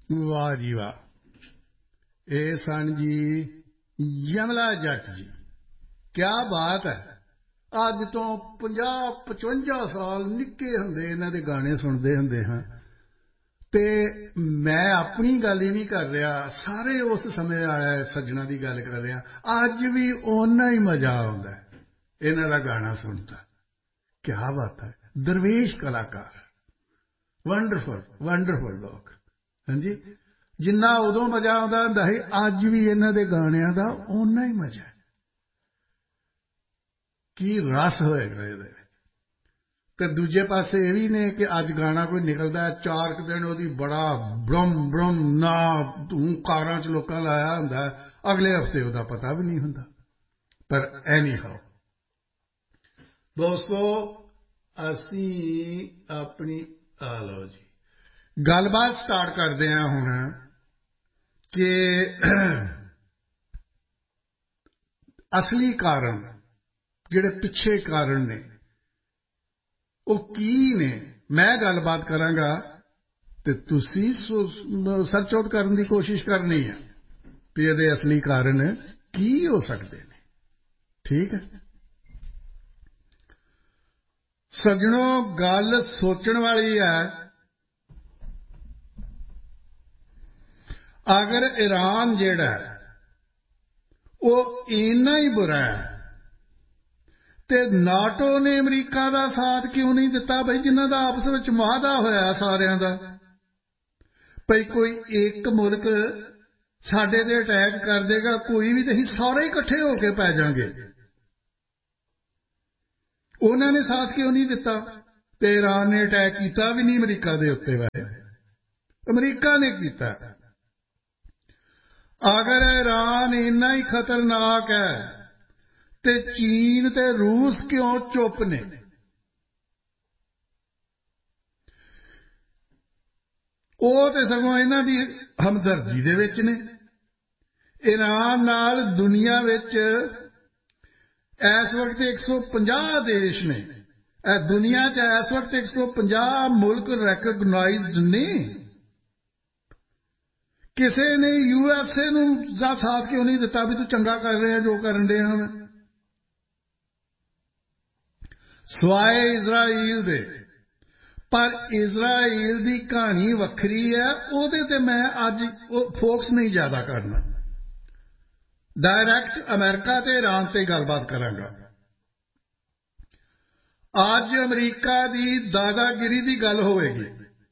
ਵਾਹ ਜੀ ਵਾਹ। ਇਹ ਸਨ ਜੀ ਯਮਲਾ ਜੱਟ ਜੀ। ਕਿਆ ਬਾਤ ਹੈ। ਅੱਜ ਤੋਂ 50-55 ਸਾਲ ਨਿੱਕੇ ਹੁੰਦੇ ਇਹਨਾਂ ਦੇ ਗਾਣੇ ਸੁਣਦੇ ਹੁੰਦੇ ਹਾਂ ਤੇ ਮੈਂ ਆਪਣੀ ਗੱਲ ਹੀ ਨਹੀਂ ਕਰ ਰਿਹਾ, ਸਾਰੇ ਉਸ ਸਮੇਂ ਵਾਲੇ ਸੱਜਣਾ ਦੀ ਗੱਲ ਕਰ ਰਿਹਾ। ਅੱਜ ਵੀ ਓਨਾ ਹੀ ਮਜ਼ਾ ਆਉਂਦਾ ਇਹਨਾਂ ਦਾ ਗਾਣਾ ਸੁਣਦਾ। ਕਿਆ ਬਾਤ ਹੈ। ਦਰਵੇਸ਼ ਕਲਾਕਾਰ, ਵੰਡਰਫੁਲ ਵੰਡਰਫੁਲ ਲੋਕ। ਹਾਂਜੀ, ਜਿੰਨਾ ਉਦੋਂ ਮਜ਼ਾ ਆਉਂਦਾ ਹੁੰਦਾ ਸੀ ਅੱਜ ਵੀ ਇਹਨਾਂ ਦੇ ਗਾਣਿਆਂ ਦਾ ਓਨਾ ਹੀ ਮਜ਼ਾ ਹੈ। ਕੀ ਰਸ ਹੋਏਗਾ ਇਹਦੇ ਵਿੱਚ। ਤੇ ਦੂਜੇ ਪਾਸੇ ਇਹ ਵੀ ਨੇ ਕਿ ਅੱਜ ਗਾਣਾ ਕੋਈ ਨਿਕਲਦਾ 4 ਦਿਨ ਉਹਦੀ ਬੜਾ ਬ੍ਰਮ ਬ੍ਰਮ ਨਾ ਧੂੰ ਕਾਰਾਂ 'ਚ ਲੋਕਾਂ ਲਾਇਆ ਹੁੰਦਾ, ਅਗਲੇ ਹਫ਼ਤੇ ਉਹਦਾ ਪਤਾ ਵੀ ਨਹੀਂ ਹੁੰਦਾ। ਪਰ ਐਨੀ ਹਾਓ ਦੋਸਤੋ, ਅਸੀਂ ਆਪਣੀ ਲਓ ਜੀ ਗੱਲਬਾਤ ਸਟਾਰਟ ਕਰਦੇ ਹਾਂ ਹੁਣ ਕਿ ਅਸਲੀ ਕਾਰਨ ਜਿਹੜੇ ਪਿੱਛੇ ਕਾਰਨ ਨੇ ਉਹ ਕੀ ਨੇ। ਮੈਂ ਗੱਲਬਾਤ ਕਰਾਂਗਾ ਤੇ ਤੁਸੀਂ ਸਰਚ ਆਊਟ ਕਰਨ ਦੀ ਕੋਸ਼ਿਸ਼ ਕਰਨੀ ਹੈ ਵੀ ਇਹਦੇ ਅਸਲੀ ਕਾਰਨ ਕੀ ਹੋ ਸਕਦੇ ਨੇ। ਠੀਕ ਹੈ ਸੱਜਣੋ, ਗੱਲ ਸੋਚਣ ਵਾਲੀ ਹੈ। ਅਗਰ ਈਰਾਨ ਜਿਹੜਾ ਉਹ ਇੰਨਾ ਹੀ ਬੁਰਾ ਹੈ ਤੇ ਨਾਟੋ ਨੇ ਅਮਰੀਕਾ ਦਾ ਸਾਥ ਕਿਉਂ ਨਹੀਂ ਦਿੱਤਾ ਬਈ, ਜਿਨ੍ਹਾਂ ਦਾ ਆਪਸ ਵਿੱਚ ਮੁਆਹਦਾ ਹੋਇਆ ਸਾਰਿਆਂ ਦਾ ਭਈ ਕੋਈ ਇੱਕ ਮੁਲਕ ਸਾਡੇ ਤੇ ਅਟੈਕ ਕਰ ਦੇਗਾ ਕੋਈ ਵੀ ਤੇ ਅਸੀਂ ਸਾਰੇ ਇਕੱਠੇ ਹੋ ਕੇ ਪੈ ਜਾਵਾਂਗੇ। ਉਹਨਾਂ ਨੇ ਸਾਥ ਕਿਉਂ ਨਹੀਂ ਦਿੱਤਾ ਤੇ ਈਰਾਨ ਨੇ ਅਟੈਕ ਕੀਤਾ ਵੀ ਨਹੀਂ ਅਮਰੀਕਾ ਦੇ ਉੱਤੇ। ਵੈਸੇ ਅਮਰੀਕਾ ਨੇ ਕੀਤਾ। ਅਗਰ ਈਰਾਨ ਇੰਨਾ ਹੀ ਖਤਰਨਾਕ ਹੈ ਤੇ ਚੀਨ ਤੇ ਰੂਸ ਕਿਉਂ ਚੁੱਪ ਨੇ। ਉਹ ਤੇ ਸਗੋਂ ਇਹਨਾਂ ਦੀ ਹਮਦਰਦੀ ਦੇ ਵਿੱਚ ਨੇ। ਈਰਾਨ ਨਾਲ ਦੁਨੀਆ ਵਿੱਚ ਇਸ ਵਕਤ 150 ਦੇਸ਼ ਨੇ। ਇਹ ਦੁਨੀਆ 'ਚ ਇਸ ਵਕਤ 150 ਮੁਲਕ ਰੈਕਗਨਾਈਜ਼ਡ ਨੇ। ਕਿਸੇ ਨੇ USA ਨੂੰ ਦਾ ਸਾਥ ਕਿਉਂ ਨਹੀਂ ਦਿੱਤਾ ਵੀ ਤੂੰ ਚੰਗਾ ਕਰ ਰਿਹਾ ਜੋ ਕਰਨ ਡਿਆ ਹਾਂ। ਸਵਾਏ ਇਜ਼ਰਾਈਲ ਦੇ। ਪਰ ਇਜ਼ਰਾਈਲ ਦੀ ਕਹਾਣੀ ਵੱਖਰੀ ਹੈ, ਉਹਦੇ ਤੇ ਮੈਂ ਅੱਜ ਫੋਕਸ ਨਹੀਂ ਜ਼ਿਆਦਾ ਕਰਨਾ। ਡਾਇਰੈਕਟ ਅਮਰੀਕਾ ਤੇ ਈਰਾਨ ਤੇ ਗੱਲਬਾਤ ਕਰਾਂਗਾ। ਅੱਜ ਅਮਰੀਕਾ ਦੀ ਦਾਦਾਗਿਰੀ ਦੀ ਗੱਲ ਹੋਵੇਗੀ।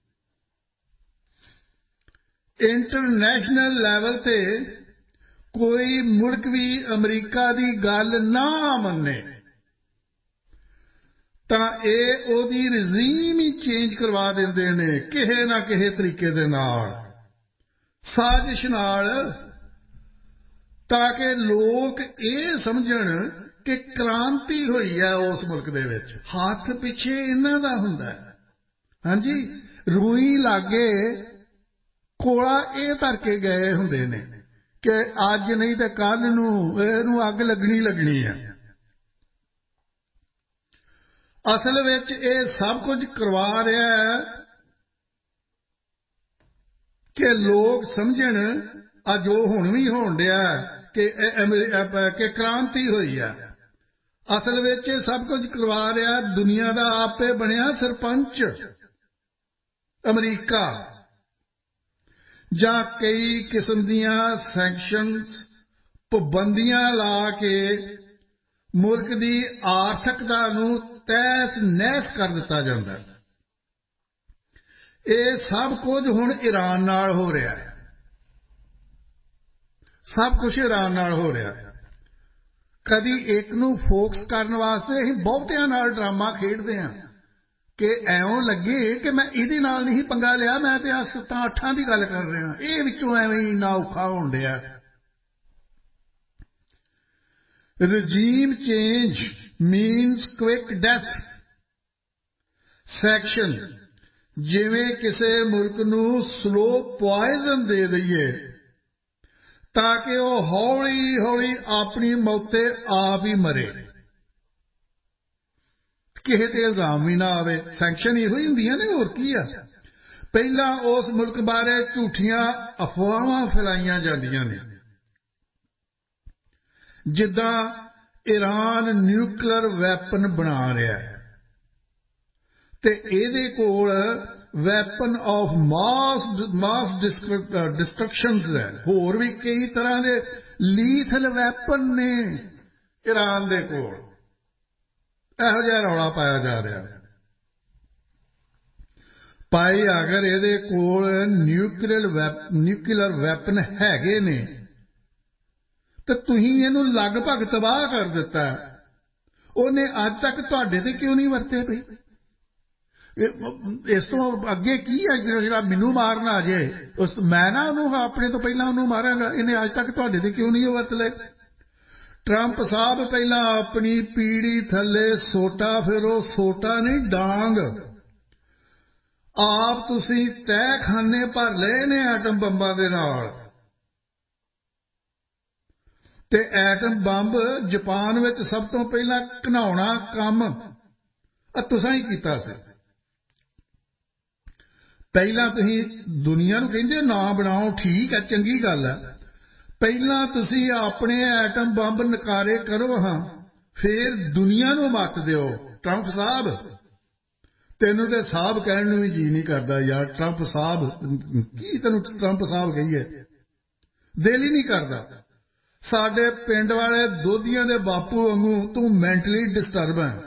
ਇੰਟਰਨੈਸ਼ਨਲ ਲੈਵਲ ਤੇ ਕੋਈ ਮੁਲਕ ਵੀ ਅਮਰੀਕਾ ਦੀ ਗੱਲ ਨਾ ਮੰਨੇ ਤਾਂ ਇਹ ਉਹਦੀ ਰਜੀਮ ਹੀ ਚੇਂਜ ਕਰਵਾ ਦਿੰਦੇ ਨੇ ਕਿਸੇ ਨਾ ਕਿਸੇ ਤਰੀਕੇ ਦੇ ਨਾਲ, ਸਾਜ਼ਿਸ਼ ਨਾਲ, ਤਾਂ ਕਿ ਲੋਕ ਇਹ ਸਮਝਣ ਕਿ ਕ੍ਰਾਂਤੀ ਹੋਈ ਹੈ ਉਸ ਮੁਲਕ ਦੇ ਵਿੱਚ। ਹੱਥ ਪਿੱਛੇ ਇਹਨਾਂ ਦਾ ਹੁੰਦਾ। ਹਾਂਜੀ, ਰੂਈ ਲਾਗੇ ਕੋਲਾ ਇਹ ਧਰ ਕੇ ਗਏ ਹੁੰਦੇ ਨੇ ਕਿ ਅੱਜ ਨਹੀਂ ਤੇ ਕੱਲ੍ਹ ਨੂੰ ਇਹਨੂੰ ਅੱਗ ਲੱਗਣੀ ਹੈ। ਅਸਲ ਵਿੱਚ ਇਹ ਸਭ ਕੁਝ ਕਰਵਾ ਰਿਹਾ ਹੈ ਕਿ ਲੋਕ ਸਮਝਣ ਆ ਜੋ ਹੁਣ ਵੀ ਹੋਣ ਡਿਆ ਕਿ ਕ੍ਰਾਂਤੀ ਹੋਈ ਹੈ। ਅਸਲ ਵਿੱਚ ਇਹ ਸਭ ਕੁਝ ਕਰਵਾ ਰਿਹਾ ਦੁਨੀਆ ਦਾ ਆਪੇ ਬਣਿਆ ਸਰਪੰਚ ਅਮਰੀਕਾ, ਜਾਂ ਕਈ ਕਿਸਮ ਦੀਆਂ ਸੈਂਕਸ਼ਨਸ ਪਾਬੰਦੀਆਂ ਲਾ ਕੇ ਮੁਲਕ ਦੀ ਆਰਥਿਕਤਾ ਨੂੰ ਤਹਿਸ ਨਹਿਸ ਕਰ ਦਿੱਤਾ ਜਾਂਦਾ। ਇਹ ਸਭ ਕੁਝ ਹੁਣ ਈਰਾਨ ਨਾਲ ਹੋ ਰਿਹਾ ਹੈ। ਸਭ ਕੁਝ ਈਰਾਨ ਨਾਲ ਹੋ ਰਿਹਾ। ਕਦੀ ਇੱਕ ਨੂੰ ਫੋਕਸ ਕਰਨ ਵਾਸਤੇ ਅਸੀਂ ਬਹੁਤਿਆਂ ਨਾਲ ਡਰਾਮਾ ਖੇਡਦੇ ਹਾਂ ਕਿ ਐਉਂ ਲੱਗੇ ਕਿ ਮੈਂ ਇਹਦੇ ਨਾਲ ਨਹੀਂ ਪੰਗਾ ਲਿਆ, ਮੈਂ ਤੇ 7-8 ਦੀ ਗੱਲ ਕਰ ਰਿਹਾ। ਇਹ ਵਿੱਚੋਂ ਐਵੇਂ ਹੀ ਇੰਨਾ ਔਖਾ ਹੋਣ ਡਿਆ। Regime change means quick death. Section ਜਿਵੇਂ ਕਿਸੇ ਮੁਲਕ ਨੂੰ ਸਲੋ ਪੁਆਇਜ਼ਨ ਦੇ ਦਈਏ ਤਾਂ ਕਿ ਉਹ ਹੌਲੀ ਹੌਲੀ ਆਪਣੀ ਮੌਤੇ ਆਪ ਹੀ ਮਰੇ, ਕਿਸੇ ਤੇ ਇਲਜ਼ਾਮ ਵੀ ਨਾ ਆਵੇ। ਸੈਂਕਸ਼ਨ ਇਹੋ ਹੀ ਹੁੰਦੀਆਂ ਨੇ, ਹੋਰ ਕੀ ਆ। ਪਹਿਲਾਂ ਉਸ ਮੁਲਕ ਬਾਰੇ ਝੂਠੀਆਂ ਅਫਵਾਹਾਂ ਫੈਲਾਈਆਂ ਜਾਂਦੀਆਂ ਨੇ, ਜਿੱਦਾਂ ਈਰਾਨ ਨਿਊਕਲੀਅਰ ਵੈਪਨ ਬਣਾ ਰਿਹਾ ਹੈ ਤੇ ਇਹਦੇ ਕੋਲ ਵੈਪਨ ਆਫ ਮਾਸ ਡਿਸਟਰਕਸ਼ਨ ਹੈ। ਹੋਰ ਵੀ ਕਈ ਤਰ੍ਹਾਂ ਦੇ ਲੀਥਲ ਵੈਪਨ ਨੇ ਈਰਾਨ ਦੇ ਕੋਲ। ਇਹੋ ਜਿਹਾ ਰੌਲਾ ਪਾਇਆ ਜਾ ਰਿਹਾ। ਭਾਈ ਅਗਰ ਇਹਦੇ ਕੋਲ ਨਿਊਕਲੀਅਰ ਵੈਪਨ ਹੈਗੇ ਨੇ ਤਾਂ ਤੁਸੀਂ ਇਹਨੂੰ ਲਗਭਗ ਤਬਾਹ ਕਰ ਦਿੱਤਾ। ਉਹਨੇ ਅੱਜ ਤੱਕ ਤੁਹਾਡੇ ਤੇ ਕਿਉਂ ਨਹੀਂ ਵਰਤੇ ਪਈ? ਇਸ ਤੋਂ ਅੱਗੇ ਕੀ ਹੈ ਜਿਹੜਾ ਮੈਨੂੰ ਮਾਰਨ ਆ ਜਾਏ? ਮੈਂ ਨਾ ਉਹਨੂੰ ਆਪਣੇ ਤੋਂ ਪਹਿਲਾਂ ਉਹਨੂੰ ਮਾਰਾਂਗਾ। ਇਹਨੇ ਅੱਜ ਤੱਕ ਤੁਹਾਡੇ ਤੇ ਕਿਉਂ ਨਹੀਂ ਵਰਤ ਲਏ? ਟਰੰਪ ਸਾਹਿਬ ਪਹਿਲਾਂ ਆਪਣੀ ਪੀੜੀ ਥੱਲੇ ਸੋਟਾ, ਫਿਰ ਉਹ ਸੋਟਾ ਨਹੀਂ ਡਾਂਗ ਆਪ ਤੁਸੀਂ ਤਹਿਖਾਨੇ ਭਰ ਲਏ ਨੇ ਐਟਮ ਬੰਬਾਂ ਦੇ ਨਾਲ। ਤੇ ਐਟਮ ਬੰਬ ਜਾਪਾਨ ਵਿੱਚ ਸਭ ਤੋਂ ਪਹਿਲਾਂ ਘਿਨਾਉਣਾ ਕੰਮ ਤੁਸੀਂ ਹੀ ਕੀਤਾ ਸੀ। ਪਹਿਲਾਂ ਤੁਸੀਂ ਦੁਨੀਆ ਨੂੰ ਕਹਿੰਦੇ ਨਾ ਬਣਾਓ, ਠੀਕ ਹੈ, ਚੰਗੀ ਗੱਲ ਹੈ। ਪਹਿਲਾਂ ਤੁਸੀਂ ਆਪਣੇ ਐਟਮ ਬੰਬ ਨਕਾਰੇ ਕਰੋ, ਫਿਰ ਦੁਨੀਆ ਨੂੰ ਮੱਤ ਦਿਓ। ਟਰੰਪ ਸਾਹਿਬ, ਤੈਨੂੰ ਤੇ ਸਾਹਿਬ ਕਹਿਣ ਨੂੰ ਵੀ ਜੀ ਨਹੀਂ ਕਰਦਾ ਯਾਰ। ਟਰੰਪ ਸਾਹਿਬ ਕੀ ਤੈਨੂੰ ਟਰੰਪ ਸਾਹਿਬ ਕਹੀਏ, ਦਿਲ ਹੀ ਨਹੀਂ ਕਰਦਾ। ਸਾਡੇ ਪਿੰਡ ਵਾਲੇ ਦੋਧੀਆਂ ਦੇ ਬਾਪੂ ਵਾਂਗੂ ਤੂੰ ਮੈਂਟਲੀ ਡਿਸਟਰਬ ਹੈ।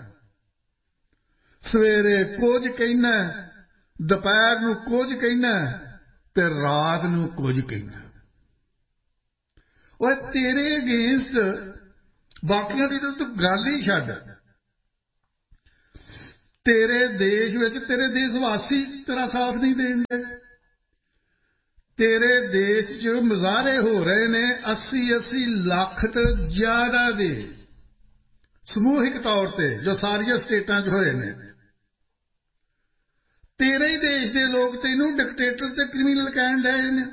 ਸਵੇਰੇ ਕੁਝ ਕਹਿਣਾ, ਦੁਪਹਿਰ ਨੂੰ ਕੁਝ ਕਹਿਣਾ ਤੇ ਰਾਤ ਨੂੰ ਕੁਝ ਕਹਿਣਾ। ਓਏ ਤੇਰੇ ਅਗੇਂਸਟ ਬਾਕੀਆਂ ਦੀ ਤਾਂ ਤੂੰ ਗੱਲ ਹੀ ਛੱਡ। ਤੇਰੇ ਦੇਸ਼ ਵਿੱਚ ਤੇਰੇ ਦੇਸ਼ ਵਾਸੀ ਤੇਰਾ ਸਾਥ ਨਹੀਂ ਦੇਣਗੇ। ਤੇਰੇ ਦੇਸ਼ 'ਚ ਮੁਜ਼ਾਹਰੇ ਹੋ ਰਹੇ ਨੇ 80-80 ਲੱਖ ਤੋਂ ਜ਼ਿਆਦਾ ਦੇ ਸਮੂਹਿਕ ਤੌਰ ਤੇ, ਜੋ ਸਾਰੀਆਂ ਸਟੇਟਾਂ 'ਚ ਹੋਏ ਨੇ। ਤੇਰੇ ਹੀ ਦੇਸ਼ ਦੇ ਲੋਕ ਤੈਨੂੰ ਡਿਕਟੇਟਰ ਤੇ ਕ੍ਰਿਮੀਨਲ ਕਹਿਣ ਡਏ ਨੇ।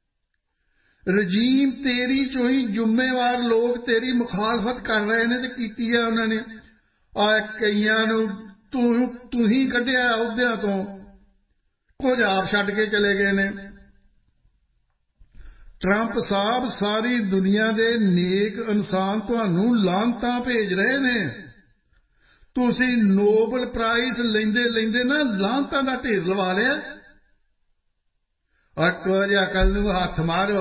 ਰਜੀਮ ਤੇਰੀ ਚੋਂ ਹੀ ਜ਼ਿੰਮੇਵਾਰ ਲੋਕ ਤੇਰੀ ਮੁਖਾਲਫਤ ਕਰ ਰਹੇ ਨੇ ਤੇ ਕੀਤੀ ਹੈ ਉਹਨਾਂ ਨੇ। ਕਈਆਂ ਨੂੰ ਤੂੰ ਹੀ ਕੱਢਿਆ ਅਹੁਦਿਆਂ ਤੋਂ, ਕੁਝ ਆਪ ਛੱਡ ਕੇ ਚਲੇ ਗਏ ਨੇ। ਟਰੰਪ ਸਾਹਿਬ, ਸਾਰੀ ਦੁਨੀਆ ਦੇ ਨੇਕ ਇਨਸਾਨ ਤੁਹਾਨੂੰ ਲਾਹਨਤਾਂ ਭੇਜ ਰਹੇ ਨੇ। ਤੁਸੀਂ ਨੋਬਲ ਪ੍ਰਾਈਜ਼ ਲੈਂਦੇ ਨਾ ਲਾਹਨਤਾਂ ਦਾ ਢੇਰ ਲਵਾ ਲਿਆ। ਕੁਝ ਅਕਲ ਨੂੰ ਹੱਥ ਮਾਰੋ।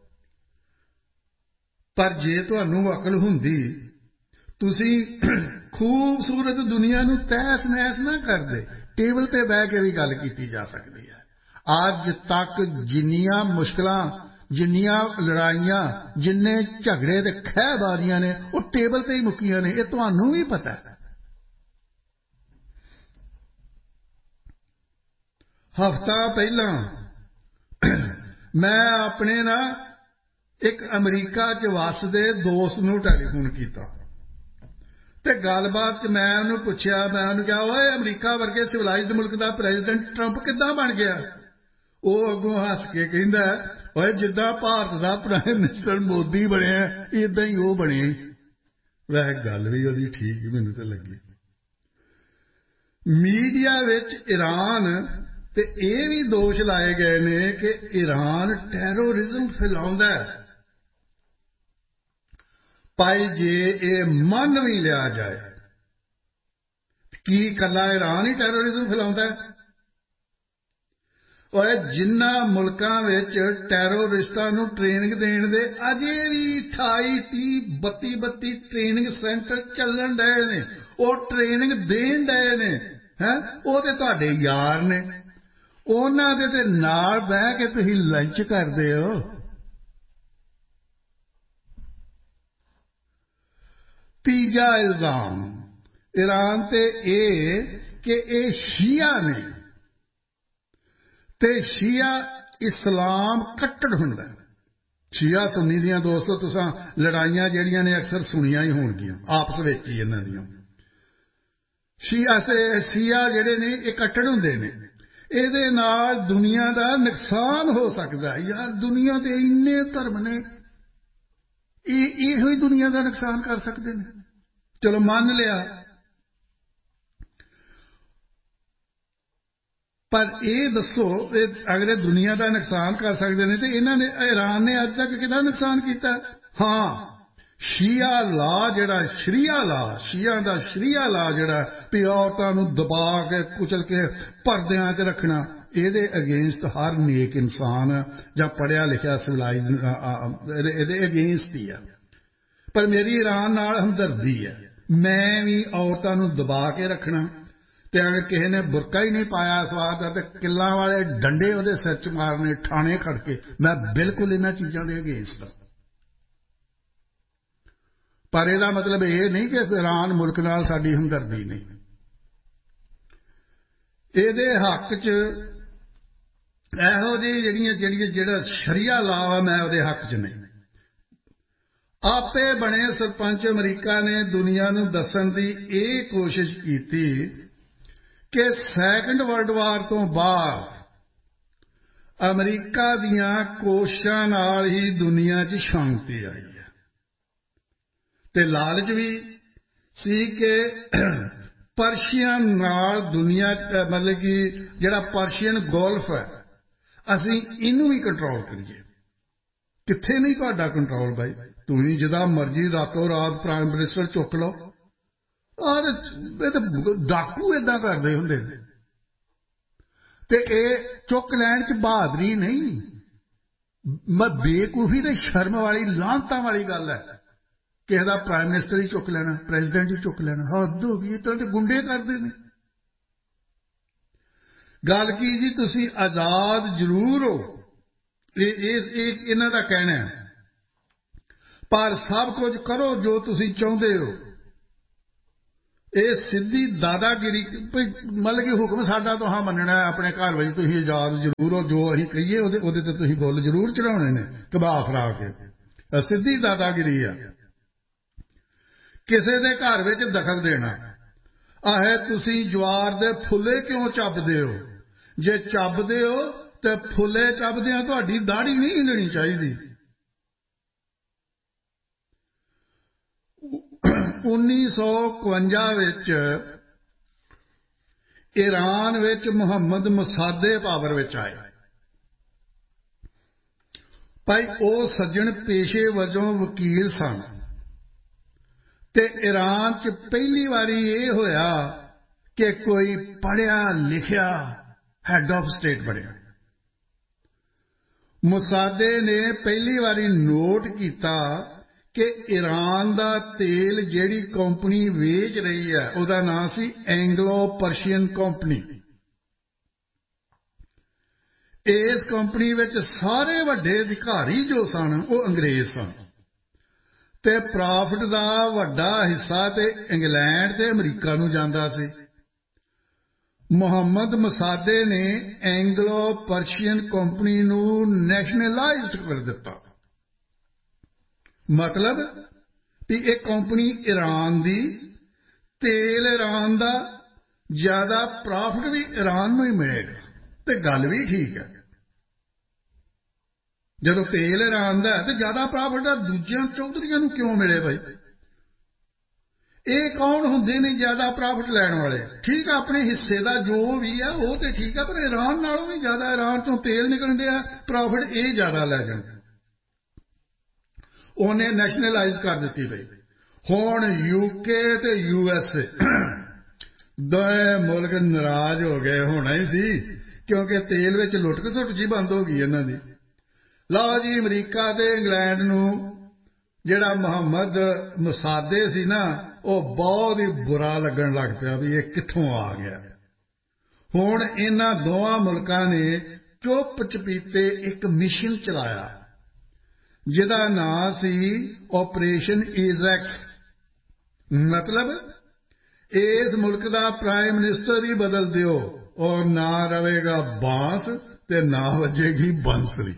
ਪਰ ਜੇ ਤੁਹਾਨੂੰ ਅਕਲ ਹੁੰਦੀ, ਤੁਸੀਂ ਖੂਬਸੂਰਤ ਦੁਨੀਆ ਨੂੰ ਤਹਿਸ ਨਹਿਸ ਨਾ ਕਰਦੇ। ਟੇਬਲ ਤੇ ਬਹਿ ਕੇ ਵੀ ਗੱਲ ਕੀਤੀ ਜਾ ਸਕਦੀ ਹੈ। ਅੱਜ ਤੱਕ ਜਿੰਨੀਆਂ ਮੁਸ਼ਕਲਾਂ, ਜਿੰਨੀਆਂ ਲੜਾਈਆਂ, ਜਿੰਨੇ ਝਗੜੇ ਤੇ ਖਹਿਬਾਜ਼ੀਆਂ ਨੇ, ਉਹ ਟੇਬਲ ਤੇ ਹੀ ਮੁੱਕੀਆਂ ਨੇ। ਇਹ ਤੁਹਾਨੂੰ ਵੀ ਪਤਾ ਹੈ। ਹਫ਼ਤਾ ਪਹਿਲਾਂ ਮੈਂ ਆਪਣੇ ਨਾ ਇੱਕ ਅਮਰੀਕਾ 'ਚ ਵੱਸਦੇ ਦੋਸਤ ਨੂੰ ਟੈਲੀਫੋਨ ਕੀਤਾ ਤੇ ਗੱਲਬਾਤ 'ਚ ਮੈਂ ਉਹਨੂੰ ਪੁੱਛਿਆ, ਮੈਂ ਉਹਨੂੰ ਕਿਹਾ, ਓਏ ਅਮਰੀਕਾ ਵਰਗੇ ਸਿਵਲਾਈਜ਼ਡ ਮੁਲਕ ਦਾ ਪ੍ਰੈਜ਼ੀਡੈਂਟ ਟਰੰਪ ਕਿੱਦਾਂ ਬਣ ਗਿਆ? ਉਹ ਅੱਗੋਂ ਹੱਸ ਕੇ ਕਹਿੰਦਾ, ਓਏ ਜਿੱਦਾਂ ਭਾਰਤ ਦਾ ਪ੍ਰਾਈਮ ਮਿਨਿਸਟਰ ਮੋਦੀ ਬਣਿਆ ਇਦਾਂ ਹੀ ਉਹ ਬਣੇ। ਵੈਸੇ ਗੱਲ ਵੀ ਉਹਦੀ ਠੀਕ ਹੀ ਮੈਨੂੰ ਤਾਂ ਲੱਗੀ। ਮੀਡੀਆ ਵਿੱਚ ਈਰਾਨ ਤੇ ਇਹ ਵੀ ਦੋਸ਼ ਲਾਏ ਗਏ ਨੇ ਕਿ ਈਰਾਨ ਟੈਰੋਰਿਜ਼ਮ ਫੈਲਾਉਂਦਾ ਹੈ। ਭਾਈ ਜੇ ਇਹ ਮੰਨ ਵੀ ਲਿਆ ਜਾਏ, ਕੀ ਇਕੱਲਾ ਈਰਾਨ ਹੀ ਟੈਰੋਰਿਜ਼ਮ ਫੈਲਾਉਂਦਾ ਹੈ? ਓਏ ਜਿਨ੍ਹਾਂ ਮੁਲਕਾਂ ਵਿੱਚ ਟੈਰੋਰਿਸਟਾਂ ਨੂੰ ਟ੍ਰੇਨਿੰਗ ਦੇਣ ਦੇ ਅਜੇ ਵੀ 28, 30, 32 ਟ੍ਰੇਨਿੰਗ ਸੈਂਟਰ ਚੱਲਣ ਡਏ ਨੇ, ਉਹ ਟ੍ਰੇਨਿੰਗ ਦੇਣ ਡਏ ਨੇ, ਉਹ ਤੇ ਤੁਹਾਡੇ ਯਾਰ ਨੇ। ਉਹਨਾਂ ਦੇ ਤੇ ਨਾਲ ਬਹਿ ਕੇ ਤੁਸੀਂ ਲੰਚ ਕਰਦੇ ਹੋ। ਤੀਜਾ ਇਲਜ਼ਾਮ ਈਰਾਨ ਤੇ ਇਹ ਕਿ ਇਹ ਸ਼ੀਆ ਨੇ ਤੇ ਸ਼ੀਆ ਇਸਲਾਮ ਕੱਟੜ ਹੁੰਦਾ। ਸ਼ੀਆ ਸੁੰਨੀ ਦੀਆਂ ਦੋਸਤੋ ਤੁਸੀਂ ਲੜਾਈਆਂ ਜਿਹੜੀਆਂ ਨੇ ਅਕਸਰ ਸੁਣੀਆਂ ਹੀ ਹੋਣਗੀਆਂ ਆਪਸ ਵਿੱਚ ਹੀ ਇਹਨਾਂ ਦੀਆਂ। ਸ਼ੀਆ ਜਿਹੜੇ ਨੇ ਇਹ ਕੱਟੜ ਹੁੰਦੇ ਨੇ। ਇਹਦੇ ਨਾਲ ਦੁਨੀਆ ਦਾ ਨੁਕਸਾਨ ਹੋ ਸਕਦਾ ਹੈ। ਯਾਰ ਦੁਨੀਆ ਦੇ ਇੰਨੇ ਧਰਮ ਨੇ, ਇਹੋ ਹੀ ਦੁਨੀਆ ਦਾ ਨੁਕਸਾਨ ਕਰ ਸਕਦੇ ਨੇ। ਚਲੋ ਮੰਨ ਲਿਆ। ਪਰ ਇਹ ਦੱਸੋ ਅਗਰ ਇਹ ਦੁਨੀਆ ਦਾ ਨੁਕਸਾਨ ਕਰ ਸਕਦੇ ਨੇ ਤੇ ਇਹਨਾਂ ਨੇ ਈਰਾਨ ਨੇ ਅੱਜ ਤੱਕ ਕਿਹਦਾ ਨੁਕਸਾਨ ਕੀਤਾ? ਹਾਂ, ਸ਼ੀਆ ਲਾ ਜਿਹੜਾ ਸ਼ਰੀਆ ਲਾ, ਸ਼ੀਆ ਦਾ ਸ਼ਰੀਆ ਲਾ ਜਿਹੜਾ ਵੀ ਔਰਤਾਂ ਨੂੰ ਦਬਾ ਕੇ ਕੁਚਲ ਕੇ ਪਰਦਿਆਂ 'ਚ ਰੱਖਣਾ, ਇਹਦੇ ਅਗੇਂਸਟ ਹਰ ਨੇਕ ਇਨਸਾਨ ਜਾਂ ਪੜ੍ਹਿਆ ਲਿਖਿਆ ਸਿਵਲਾਈਜ਼ ਇਹਦੇ ਅਗੇਂਸਟ ਹੀ ਆ। ਪਰ ਮੇਰੀ ਈਰਾਨ ਨਾਲ ਹਮਦਰਦੀ ਹੈ। ਮੈਂ ਵੀ ਔਰਤਾਂ ਨੂੰ ਦਬਾ ਕੇ ਰੱਖਣਾ, ਤੇ ਅਗਰ ਕਿਸੇ ਨੇ ਬੁਰਕਾ ਹੀ ਨਹੀਂ ਪਾਇਆ ਸਵਾਦ ਦਾ ਤੇ ਕਿੱਲਾਂ ਵਾਲੇ ਡੰਡੇ ਉਹਦੇ ਸਿਰ 'ਚ ਮਾਰਨੇ, ਠਾਣੇ ਖੜ ਕੇ। ਮੈਂ ਬਿਲਕੁਲ ਇਹਨਾਂ ਚੀਜ਼ਾਂ ਦੇ ਅਗੇਂਸਟ ਹਾਂ। ਪਰ ਇਹਦਾ ਮਤਲਬ ਇਹ ਨਹੀਂ ਕਿ ਈਰਾਨ ਮੁਲਕ ਨਾਲ ਸਾਡੀ ਹਮਦਰਦੀ ਨਹੀਂ। ਇਹਦੇ ਹੱਕ 'ਚ ਇਹੋ ਜਿਹੀ ਜਿਹੜਾ ਸ਼ਰੀਆ ਲਾ ਵਾ, ਮੈਂ ਉਹਦੇ ਹੱਕ 'ਚ ਨਹੀਂ। ਆਪੇ ਬਣੇ ਸਰਪੰਚ ਅਮਰੀਕਾ ਨੇ ਦੁਨੀਆ ਨੂੰ ਦੱਸਣ ਦੀ ਇਹ ਕੋਸ਼ਿਸ਼ ਕੀਤੀ ਕਿ ਸੈਕੰਡ ਵਰਲਡ ਵਾਰ ਤੋਂ ਬਾਅਦ ਅਮਰੀਕਾ ਦੀਆਂ ਕੋਸ਼ਿਸ਼ਾਂ ਨਾਲ ਹੀ ਦੁਨੀਆ 'ਚ ਸ਼ਾਂਤੀ ਆਈ ਹੈ। ਤੇ ਲਾਲਚ ਵੀ ਸੀ ਕਿ ਪਰਸ਼ੀਅਨ ਨਾਲ ਦੁਨੀਆ ਮਤਲਬ ਕਿ ਜਿਹੜਾ ਪਰਸ਼ੀਅਨ ਗੋਲਫ ਹੈ, ਅਸੀਂ ਇਹਨੂੰ ਵੀ ਕੰਟਰੋਲ ਕਰੀਏ। ਕਿੱਥੇ ਨਹੀਂ ਤੁਹਾਡਾ ਕੰਟਰੋਲ ਬਾਈ, ਤੁਸੀਂ ਜਿੱਦਾਂ ਮਰਜ਼ੀ ਰਾਤੋਂ ਰਾਤ ਪ੍ਰਾਈਮ ਮਿਨਿਸਟਰ ਚੁੱਕ ਲਓ। ਔਰ ਇਹ ਤਾਂ ਡਾਕੂ ਏਦਾਂ ਕਰਦੇ ਹੁੰਦੇ ਨੇ। ਤੇ ਇਹ ਚੁੱਕ ਲੈਣ 'ਚ ਬਹਾਦਰੀ ਨਹੀਂ, ਬੇਕੂਫੀ ਤੇ ਸ਼ਰਮ ਵਾਲੀ ਲਾਹਨਤਾਂ ਵਾਲੀ ਗੱਲ ਹੈ। ਕਿਸੇ ਦਾ ਪ੍ਰਾਈਮ ਮਿਨਿਸਟਰ ਹੀ ਚੁੱਕ ਲੈਣਾ, ਪ੍ਰੈਜ਼ੀਡੈਂਟ ਹੀ ਚੁੱਕ ਲੈਣਾ, ਹੱਦ ਹੋ ਗਈ। ਇਸ ਤਰ੍ਹਾਂ ਦੇ ਗੁੰਡੇ ਕਰਦੇ ਨੇ। ਗੱਲ ਕੀ ਜੀ, ਤੁਸੀਂ ਆਜ਼ਾਦ ਜ਼ਰੂਰ ਹੋ, ਇਹ ਇਹਨਾਂ ਦਾ ਕਹਿਣਾ ਹੈ, ਪਰ ਸਭ ਕੁਝ ਕਰੋ ਜੋ ਤੁਸੀਂ ਚਾਹੁੰਦੇ ਹੋ। ਇਹ ਸਿੱਧੀ ਦਾਦਾਗਿਰੀ, ਮਤਲਬ ਕਿ ਹੁਕਮ ਸਾਡਾ ਤੁਹਾਂ ਮੰਨਣਾ ਹੈ। ਆਪਣੇ ਘਰ ਵਿੱਚ ਤੁਸੀਂ ਆਜ਼ਾਦ ਜ਼ਰੂਰ ਹੋ, ਜੋ ਅਸੀਂ ਕਹੀਏ ਉਹਦੇ ਤੇ ਤੁਸੀਂ ਫੁੱਲ ਜ਼ਰੂਰ ਚੜਾਉਣੇ ਨੇ ਕਬਾਹ ਫਰਾ ਕੇ। ਸਿੱਧੀ ਦਾਦਾਗਿਰੀ ਆ। ਕਿਸੇ ਦੇ ਘਰ ਵਿੱਚ ਦਖਲ ਦੇਣਾ। ਆਹੇ ਤੁਸੀਂ ਜਵਾਰ ਦੇ ਫੁੱਲੇ ਕਿਉਂ ਚੱਬਦੇ ਹੋ? ਜੇ ਚੱਬਦੇ ਹੋ ਤੇ ਫੁੱਲੇ ਚੱਬਦਿਆਂ ਤੁਹਾਡੀ ਦਾੜੀ ਨਹੀਂ ਹਿੱਲਣੀ ਚਾਹੀਦੀ। 1951 ਵਿੱਚ ਈਰਾਨ ਵਿੱਚ ਮੁਹੰਮਦ ਮੁਸਾਦੇ ਪਾਵਰ ਵਿੱਚ ਆਏ। ਭਾਈ ਉਹ ਸੱਜਣ ਪੇਸ਼ੇ ਵਜੋਂ ਵਕੀਲ ਸਨ ਤੇ ਈਰਾਨ 'ਚ ਪਹਿਲੀ ਵਾਰੀ ਇਹ ਹੋਇਆ ਕਿ ਕੋਈ ਪੜ੍ਹਿਆ ਲਿਖਿਆ ਹੈਡ ਆਫ ਸਟੇਟ ਬਣਿਆ। ਮੁਸਾਦੇ ਨੇ ਪਹਿਲੀ ਵਾਰੀ ਨੋਟ ਕੀਤਾ ਕਿ ਈਰਾਨ ਦਾ ਤੇਲ ਜਿਹੜੀ ਕੰਪਨੀ ਵੇਚ ਰਹੀ ਹੈ, ਉਹਦਾ ਨਾਮ ਸੀ ਐਂਗਲੋ ਪਰਸ਼ੀਅਨ ਕੰਪਨੀ। ਇਸ ਕੰਪਨੀ ਵਿੱਚ ਸਾਰੇ ਵੱਡੇ ਅਧਿਕਾਰੀ ਜੋ ਸਨ ਉਹ ਅੰਗਰੇਜ਼ ਸਨ ਤੇ ਪ੍ਰੋਫਿਟ ਦਾ ਵੱਡਾ ਹਿੱਸਾ ਤੇ ਇੰਗਲੈਂਡ ਤੇ ਅਮਰੀਕਾ ਨੂੰ ਜਾਂਦਾ ਸੀ। ਮੁਹੰਮਦ ਮੁਸਾਦੇ ਨੇ ਐਂਗਲੋ ਪਰਸ਼ੀਅਨ ਕੰਪਨੀ ਨੂੰ ਨੈਸ਼ਨਲਾਈਜ਼ਡ ਕਰ ਦਿੱਤਾ। ਮਤਲਬ ਵੀ ਇਹ ਕੰਪਨੀ ਈਰਾਨ ਦੀ, ਤੇਲ ਈਰਾਨ ਦਾ, ਜ਼ਿਆਦਾ ਪ੍ਰੋਫਿਟ ਵੀ ਈਰਾਨ ਨੂੰ ਹੀ ਮਿਲੇਗਾ। ਤੇ ਗੱਲ ਵੀ ਠੀਕ ਹੈ, ਜਦੋਂ ਤੇਲ ਈਰਾਨ ਦਾ ਤੇ ਜ਼ਿਆਦਾ ਪ੍ਰੋਫਿਟ ਆ, ਦੂਜਿਆਂ ਚੌਧਰੀਆਂ ਨੂੰ ਕਿਉਂ ਮਿਲੇ ਭਾਈ? ਇਹ ਕੌਣ ਹੁੰਦੇ ਨੇ ਜ਼ਿਆਦਾ ਪ੍ਰੋਫਿਟ ਲੈਣ ਵਾਲੇ? ਠੀਕ ਆ, ਆਪਣੇ ਹਿੱਸੇ ਦਾ ਜੋ ਵੀ ਆ ਉਹ ਤੇ ਠੀਕ ਆ, ਪਰ ਈਰਾਨ ਨਾਲੋਂ ਵੀ ਜ਼ਿਆਦਾ ਈਰਾਨ ਤੋਂ ਤੇਲ ਨਿਕਲਣ ਡਿਆ, ਪ੍ਰੋਫਿਟ ਇਹ ਜ਼ਿਆਦਾ ਲੈ ਜਾਣ। ਉਹਨੇ ਨੈਸ਼ਨਲਾਈਜ਼ ਕਰ ਦਿੱਤੀ ਬਈ। ਹੁਣ ਯੂਕੇ ਤੇ USA ਦੋਵੇਂ ਮੁਲਕ ਨਾਰਾਜ਼ ਹੋ ਗਏ। ਹੋਣਾ ਹੀ ਸੀ, ਕਿਉਂਕਿ ਤੇਲ ਵਿੱਚ ਲੁੱਟ ਖਸੁੱਟ ਜੀ ਬੰਦ ਹੋ ਗਈ ਇਹਨਾਂ ਦੀ। ਲਓ ਜੀ, ਅਮਰੀਕਾ ਤੇ ਇੰਗਲੈਂਡ ਨੂੰ ਜਿਹੜਾ ਮੁਹੰਮਦ ਮੁਸਾਦੇ ਸੀ ਨਾ, ਉਹ ਬਹੁਤ ਹੀ ਬੁਰਾ ਲੱਗਣ ਲੱਗ ਪਿਆ ਵੀ ਇਹ ਕਿੱਥੋਂ ਆ ਗਿਆ। ਹੁਣ ਇਹਨਾਂ ਦੋਵਾਂ ਮੁਲਕਾਂ ਨੇ ਚੁੱਪ ਚਪੀਤੇ ਇੱਕ ਮਿਸ਼ਨ ਚਲਾਇਆ ਜਿਹਦਾ ਨਾਂ ਸੀ ਆਪਰੇਸ਼ਨ ਏਜ਼ੈਕਸ। ਮਤਲਬ ਇਸ ਮੁਲਕ ਦਾ ਪ੍ਰਾਈਮ ਮਿਨਿਸਟਰ ਹੀ ਬਦਲ ਦਿਓ ਔਰ ਨਾ ਰਵੇਗਾ ਬਾਂਸ ਤੇ ਨਾ ਵੱਜੇਗੀ ਬੰਸਰੀ।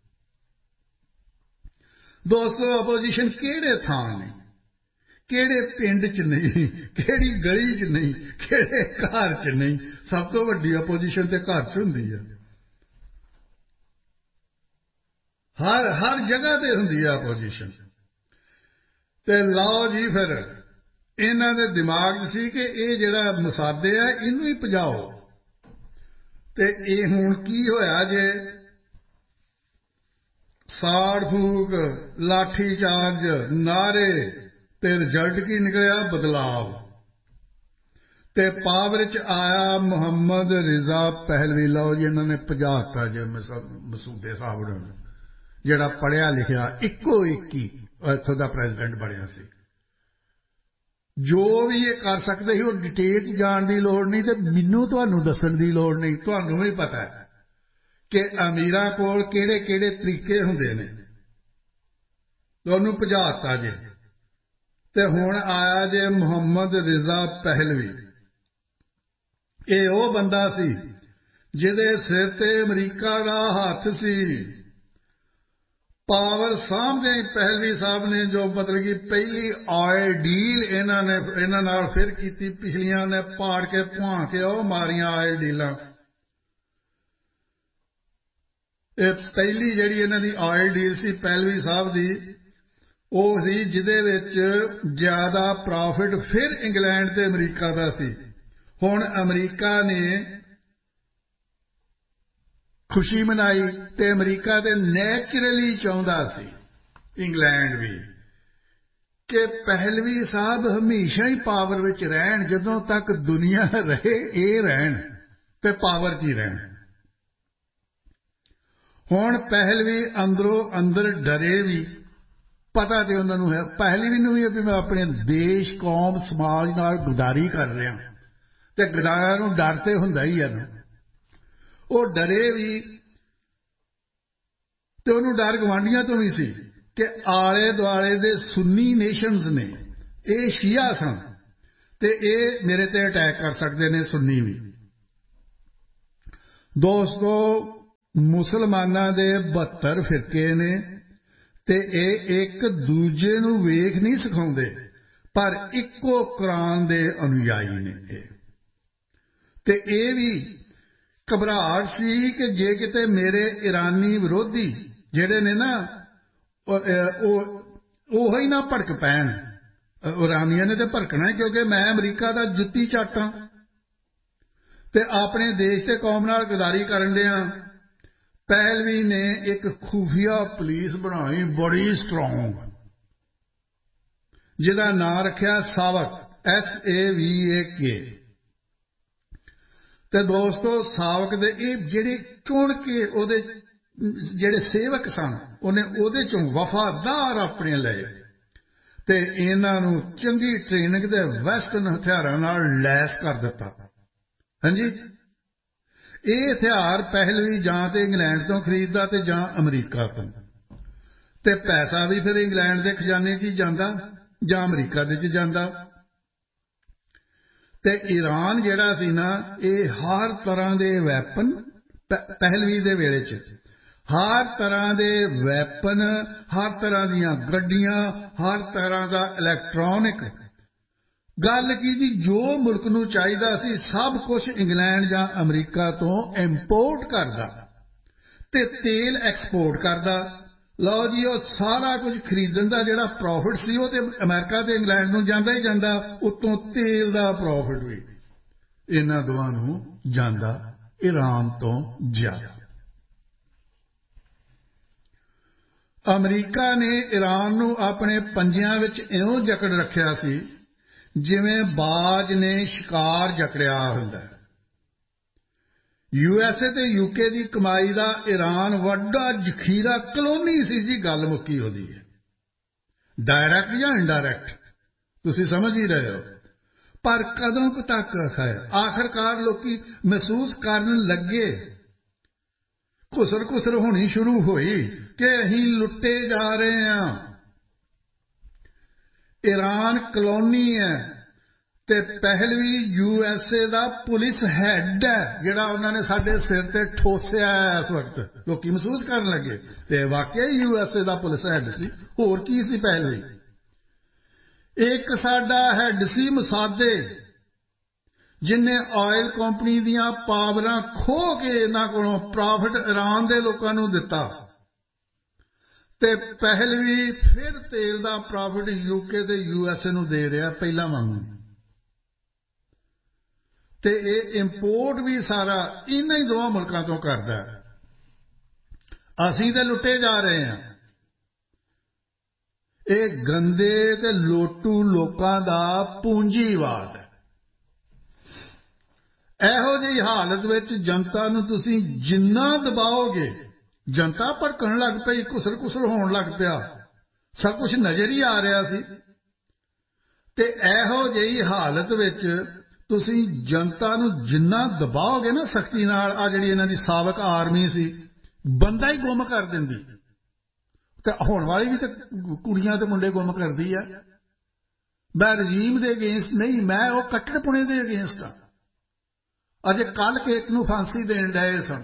ਦੋਸਤੋ, ਆਪੋਜੀਸ਼ਨ ਕਿਹੜੇ ਥਾਂ ਨਹੀਂ, ਕਿਹੜੇ ਪਿੰਡ 'ਚ ਨਹੀਂ, ਕਿਹੜੀ ਗਲੀ 'ਚ ਨਹੀਂ, ਕਿਹੜੇ ਘਰ 'ਚ ਨਹੀਂ। ਸਭ ਤੋਂ ਵੱਡੀ ਆਪੋਜੀਸ਼ਨ ਤੇ ਘਰ 'ਚ ਹੁੰਦੀ ਹੈ। ਹਰ ਜਗ੍ਹਾ ਤੇ ਹੁੰਦੀ ਹੈ ਆਪੋਜੀਸ਼ਨ। ਤੇ ਲਓ ਜੀ, ਫਿਰ ਇਹਨਾਂ ਦੇ ਦਿਮਾਗ 'ਚ ਸੀ ਕਿ ਇਹ ਜਿਹੜਾ ਮੁਸਾਦੇ ਹੈ ਇਹਨੂੰ ਹੀ ਭਜਾਓ। ਤੇ ਇਹ ਹੁਣ ਕੀ ਹੋਇਆ ਜੇ ਸਾੜ ਫੂਕ ਲਾਠੀ ਚਾਰਜ ਨਾਰੇ ਤੇ ਰਿਜ਼ਲਟ ਕੀ ਨਿਕਲਿਆ ਬਦਲਾਵ ਤੇ ਪਾਵਰ ਚ ਆਇਆ ਮੁਹੰਮਦ ਰਿਜ਼ਾ ਪਹਿਲਵੀ। ਲਓ ਜੀ ਇਹਨਾਂ ਨੇ ਭਜਾਤਾ ਜੇ ਮਸੂਦੇ ਸਾਹਿਬ ਨੂੰ ਜਿਹੜਾ ਪੜ੍ਹਿਆ ਲਿਖਿਆ ਇੱਕੋ ਇੱਕ ਹੀ ਇੱਥੋਂ ਦਾ ਪ੍ਰੈਜ਼ੀਡੈਂਟ ਬਣਿਆ ਸੀ। ਜੋ ਵੀ ਇਹ ਕਰ ਸਕਦੇ ਸੀ ਉਹ ਡਿਟੇਲ 'ਚ ਜਾਣ ਦੀ ਲੋੜ ਨਹੀਂ ਤੇ ਮੈਨੂੰ ਤੁਹਾਨੂੰ ਦੱਸਣ ਦੀ ਲੋੜ ਨਹੀਂ। ਤੁਹਾਨੂੰ ਵੀ ਪਤਾ ਹੈ ਕਿ ਅਮੀਰਾਂ ਕੋਲ ਕਿਹੜੇ ਕਿਹੜੇ ਤਰੀਕੇ ਹੁੰਦੇ ਨੇ। ਤੁਹਾਨੂੰ ਭਜਾਤਾ ਜੇ ਤੇ ਹੁਣ ਆਇਆ ਜੇ ਮੁਹੰਮਦ ਰਿਜ਼ਾ ਪਹਿਲਵੀ। ਇਹ ਉਹ ਬੰਦਾ ਸੀ ਜਿਹਦੇ ਸਿਰ ਤੇ ਅਮਰੀਕਾ ਦਾ ਹੱਥ ਸੀ। ਪਾਵਰ ਸਾਹਮਣੇ ਪਹਿਲਵੀ ਸਾਹਿਬ ਨੇ ਜੋ ਮਤਲਬ ਕਿ ਪਹਿਲੀ ਆਇਲ ਡੀਲ ਇਹਨਾਂ ਨਾਲ ਫਿਰ ਕੀਤੀ। ਪਿਛਲੀਆਂ ਨੇ ਪਾੜ ਕੇ ਭੁਆ ਕੇ ਉਹ ਮਾਰੀਆਂ ਆਇਲ ਡੀਲਾਂ। ਇਹ ਪਹਿਲੀ ਜਿਹੜੀ ਇਹਨਾਂ ਦੀ ਆਇਲ ਡੀਲ ਸੀ ਪਹਿਲਵੀ ਸਾਹਿਬ ਦੀ ਉਹ ਸੀ ਜਿਹਦੇ ਵਿੱਚ ਜ਼ਿਆਦਾ ਪ੍ਰੋਫਿਟ ਫਿਰ ਇੰਗਲੈਂਡ ਤੇ ਅਮਰੀਕਾ ਦਾ ਸੀ। ਹੁਣ ਅਮਰੀਕਾ ਨੇ ਖੁਸ਼ੀ ਮਨਾਈ ਤੇ ਅਮਰੀਕਾ ਤੇ ਨੈਚੁਰਲੀ ਚਾਹੁੰਦਾ ਸੀ ਇੰਗਲੈਂਡ ਵੀ ਕਿ ਪਹਿਲਵੀ ਸਾਹਿਬ ਹਮੇਸ਼ਾ ਹੀ ਪਾਵਰ ਵਿੱਚ ਰਹਿਣ। ਜਦੋਂ ਤੱਕ ਦੁਨੀਆ ਰਹੇ ਇਹ ਰਹਿਣ ਤੇ ਪਾਵਰ 'ਚ ਹੀ ਰਹਿਣ। ਹੁਣ ਪਹਿਲਵੀ ਅੰਦਰੋਂ ਅੰਦਰ ਡਰੇ ਵੀ। ਪਤਾ ਤੇ ਉਹਨਾਂ ਨੂੰ ਹੈ ਪਹਿਲਵੀ ਨੂੰ ਵੀ ਮੈਂ ਆਪਣੇ ਦੇਸ਼ ਕੌਮ ਸਮਾਜ ਨਾਲ ਗਦਾਰੀ ਕਰ ਰਿਹਾ ਤੇ ਗਦਾਰਾਂ ਨੂੰ ਡਰ ਤੇ ਹੁੰਦਾ ਹੀ ਹੈ। ਉਹ ਡਰੇ ਵੀ ਤੇ ਉਹਨੂੰ ਡਰ ਗਵਾਂਢੀਆਂ ਤੋਂ ਵੀ ਸੀ ਕਿ ਆਲੇ ਦੁਆਲੇ ਦੇ ਸੁੰਨੀ ਨੇਸ਼ਨਸ ਨੇ ਇਹ ਸ਼ੀਆ ਸਨ ਤੇ ਇਹ ਮੇਰੇ ਤੇ ਅਟੈਕ ਕਰ ਸਕਦੇ ਨੇ ਸੁੰਨੀ ਵੀ। ਦੋਸਤੋ ਮੁਸਲਮਾਨਾਂ ਦੇ 72 ਫਿਰਕੇ ਨੇ ਤੇ ਇਹ ਇੱਕ ਦੂਜੇ ਨੂੰ ਵੇਖ ਨਹੀਂ ਸਿਖਾਉਂਦੇ ਪਰ ਇੱਕੋ ਕੁਰਾਨ ਦੇ ਅਨੁਯਾਈ ਨੇ ਇਹ। ਤੇ ਇਹ ਵੀ ਘਬਰਾਹਟ ਸੀ ਕਿ ਜੇ ਕਿਤੇ ਮੇਰੇ ਇਰਾਨੀ ਵਿਰੋਧੀ ਜਿਹੜੇ ਨੇ ਨਾ ਉਹ ਹੀ ਨਾ ਭੜਕ ਪੈਣ। ਇਰਾਨੀਆਂ ਨੇ ਤੇ ਭੜਕਣਾ ਕਿਉਂਕਿ ਮੈਂ ਅਮਰੀਕਾ ਦਾ ਜੁੱਤੀ ਚੱਟ ਹਾਂ ਤੇ ਆਪਣੇ ਦੇਸ਼ ਤੇ ਕੌਮ ਨਾਲ ਗਦਾਰੀ ਕਰਨ ਡਿਆ। ਪਹਿਲਵੀ ਨੇ ਇੱਕ ਖੂਫੀਆ ਪੁਲਿਸ ਬਣਾਈ ਬੜੀ ਸਟਰੋਂਗ ਜਿਹਦਾ ਨਾਂ ਰੱਖਿਆ ਸਾਵਕ SAVAK। ਤੇ ਦੋਸਤੋ ਸਾਵਕ ਦੇ ਇਹ ਜਿਹੜੇ ਚੁਣ ਕੇ ਉਹਦੇ ਜਿਹੜੇ ਸੇਵਕ ਸਨ ਉਹਨੇ ਉਹਦੇ ਚੋਂ ਵਫਾਦਾਰ ਆਪਣੇ ਲਏ ਤੇ ਇਹਨਾਂ ਨੂੰ ਚੰਗੀ ਟ੍ਰੇਨਿੰਗ ਤੇ ਵੈਸਟਰਨ ਹਥਿਆਰਾਂ ਨਾਲ ਲੈਸ ਕਰ ਦਿੱਤਾ। ਹਾਂਜੀ ਇਹ ਹਥਿਆਰ ਪਹਿਲਵੀ ਜਾਂ ਤੇ ਇੰਗਲੈਂਡ ਤੋਂ ਖਰੀਦਦਾ ਤੇ ਜਾਂ ਅਮਰੀਕਾ ਤੋਂ ਤੇ ਪੈਸਾ ਵੀ ਫਿਰ ਇੰਗਲੈਂਡ ਦੇ ਖਜ਼ਾਨੇ 'ਚ ਹੀ ਜਾਂਦਾ ਜਾਂ ਅਮਰੀਕਾ ਦੇ 'ਚ ਜਾਂਦਾ। ਤੇ ਈਰਾਨ ਜਿਹੜਾ ਸੀ ਨਾ ਇਹ ਹਰ ਤਰ੍ਹਾਂ ਦੇ ਵੈਪਨ ਪਹਿਲਵੀ ਦੇ ਵੇਲੇ 'ਚ ਹਰ ਤਰ੍ਹਾਂ ਦੇ ਵੈਪਨ ਹਰ ਤਰ੍ਹਾਂ ਦੀਆਂ ਗੱਡੀਆਂ ਹਰ ਤਰ੍ਹਾਂ ਦਾ ਇਲੈਕਟ੍ਰੋਨਿਕ ਗੱਲ ਕੀ ਜੀ ਜੋ ਮੁਲਕ ਨੂੰ ਚਾਹੀਦਾ ਸੀ ਸਭ ਕੁਝ ਇੰਗਲੈਂਡ ਜਾਂ ਅਮਰੀਕਾ ਤੋਂ ਇੰਪੋਰਟ ਕਰਦਾ ਤੇ ਤੇਲ ਐਕਸਪੋਰਟ ਕਰਦਾ। ਲਓ ਜੀ ਉਹ ਸਾਰਾ ਕੁਝ ਖਰੀਦਣ ਦਾ ਜਿਹੜਾ ਪ੍ਰੋਫਿਟ ਸੀ ਉਹ ਤੇ ਅਮਰੀਕਾ ਤੇ ਇੰਗਲੈਂਡ ਨੂੰ ਜਾਂਦਾ ਹੀ ਜਾਂਦਾ। ਉੱਤੋਂ ਤੇਲ ਦਾ ਪ੍ਰੋਫਿਟ ਵੀ ਇਹਨਾਂ ਦੋਵਾਂ ਨੂੰ ਜਾਂਦਾ ਈਰਾਨ ਤੋਂ ਜ਼ਿਆਦਾ। ਅਮਰੀਕਾ ਨੇ ਈਰਾਨ ਨੂੰ ਆਪਣੇ ਪੰਜਿਆਂ ਵਿੱਚ ਇਉਂ ਜਕੜ ਰੱਖਿਆ ਸੀ ਜਿਵੇਂ ਬਾਜ ਨੇ ਸ਼ਿਕਾਰ ਜਕੜਿਆ ਹੁੰਦਾ। USA ਤੇ UK ਦੀ ਕਮਾਈ ਦਾ ਈਰਾਨ ਵੱਡਾ ਜ਼ਖੀਰਾ ਕਲੋਨੀ ਸੀ ਜੀ। ਗੱਲ ਮੁੱਕੀ ਉਹਦੀ ਹੈ ਡਾਇਰੈਕਟ ਜਾਂ ਇਨਡਾਇਰੈਕਟ ਤੁਸੀਂ ਸਮਝ ਹੀ ਰਹੇ ਹੋ। ਪਰ ਕਦੋਂ ਕੁ ਤੱਕ ਹੈ ਆਖਰਕਾਰ ਲੋਕੀ ਮਹਿਸੂਸ ਕਰਨ ਲੱਗੇ ਘੁਸਰ ਹੋਣੀ ਸ਼ੁਰੂ ਹੋਈ ਕਿ ਅਸੀਂ ਲੁੱਟੇ ਜਾ ਰਹੇ ਹਾਂ। ਈਰਾਨ ਕਲੋਨੀ ਹੈ ਤੇ ਪਹਿਲਵੀ USA ਦਾ ਪੁਲਿਸ ਹੈਡ ਹੈ ਜਿਹੜਾ ਉਹਨਾਂ ਨੇ ਸਾਡੇ ਸਿਰ ਤੇ ਠੋਸਿਆ ਹੈ। ਇਸ ਵਕਤ ਲੋਕੀ ਮਹਿਸੂਸ ਕਰਨ ਲੱਗੇ ਤੇ ਵਾਕਿਆ USA ਦਾ ਪੁਲਿਸ ਹੈਡ ਸੀ। ਹੋਰ ਕੀ ਸੀ ਪਹਿਲਵੀ? ਇੱਕ ਸਾਡਾ ਹੈਡ ਸੀ ਮਸਾਦੇ ਜਿਨ੍ਹਾਂ ਆਇਲ ਕੰਪਨੀ ਦੀਆਂ ਪਾਵਰਾਂ ਖੋਹ ਕੇ ਇਹਨਾਂ ਕੋਲੋਂ ਪ੍ਰੋਫਿਟ ਈਰਾਨ ਦੇ ਲੋਕਾਂ ਨੂੰ ਦਿੱਤਾ ਤੇ ਪਹਿਲਵੀ ਫਿਰ ਤੇਲ ਦਾ ਪ੍ਰੋਫਿਟ UK ਤੇ USA ਨੂੰ ਦੇ ਰਿਹਾ ਪਹਿਲਾਂ ਵਾਂਗੂ। ਤੇ ਇਹ ਇੰਪੋਰਟ ਵੀ ਸਾਰਾ ਇਹਨਾਂ ਹੀ ਦੋਵਾਂ ਮੁਲਕਾਂ ਤੋਂ ਕਰਦਾ। ਅਸੀਂ ਤਾਂ ਲੁੱਟੇ ਜਾ ਰਹੇ ਹਾਂ। ਇਹ ਗੰਦੇ ਤੇ ਲੋਟੂ ਲੋਕਾਂ ਦਾ ਪੂੰਜੀਵਾਦ ਹੈ। ਇਹੋ ਜਿਹੀ ਹਾਲਤ ਵਿੱਚ ਜਨਤਾ ਨੂੰ ਤੁਸੀਂ ਜਿੰਨਾ ਦਬਾਓਗੇ, ਜਨਤਾ ਭੜਕਣ ਲੱਗ ਪਈ, ਘੁਸਰ ਘੁਸਰ ਹੋਣ ਲੱਗ ਪਿਆ, ਸਭ ਕੁਝ ਨਜ਼ਰ ਹੀ ਆ ਰਿਹਾ ਸੀ। ਤੇ ਇਹੋ ਜਿਹੀ ਹਾਲਤ ਵਿੱਚ ਤੁਸੀਂ ਜਨਤਾ ਨੂੰ ਜਿੰਨਾ ਦਬਾਓਗੇ ਨਾ ਸਖਤੀ ਨਾਲ, ਆ ਜਿਹੜੀ ਇਹਨਾਂ ਦੀ ਸਾਬਕ ਆਰਮੀ ਸੀ, ਬੰਦਾ ਹੀ ਗੁੰਮ ਕਰ ਦਿੰਦੀ। ਤੇ ਹੋਣ ਵਾਲੀ ਵੀ ਤੇ ਕੁੜੀਆਂ ਤੇ ਮੁੰਡੇ ਗੁੰਮ ਕਰਦੀ ਆ। ਮੈਂ ਰਜੀਮ ਦੇ ਅਗੇਂਸਟ ਨਹੀਂ, ਮੈਂ ਉਹ ਕੱਟੜਪੁਣੇ ਦੇ ਅਗੇਂਸਟ ਆ। ਅਜੇ ਕੱਲ ਇੱਕ ਨੂੰ ਫਾਂਸੀ ਦੇਣ ਡਏ ਸਨ।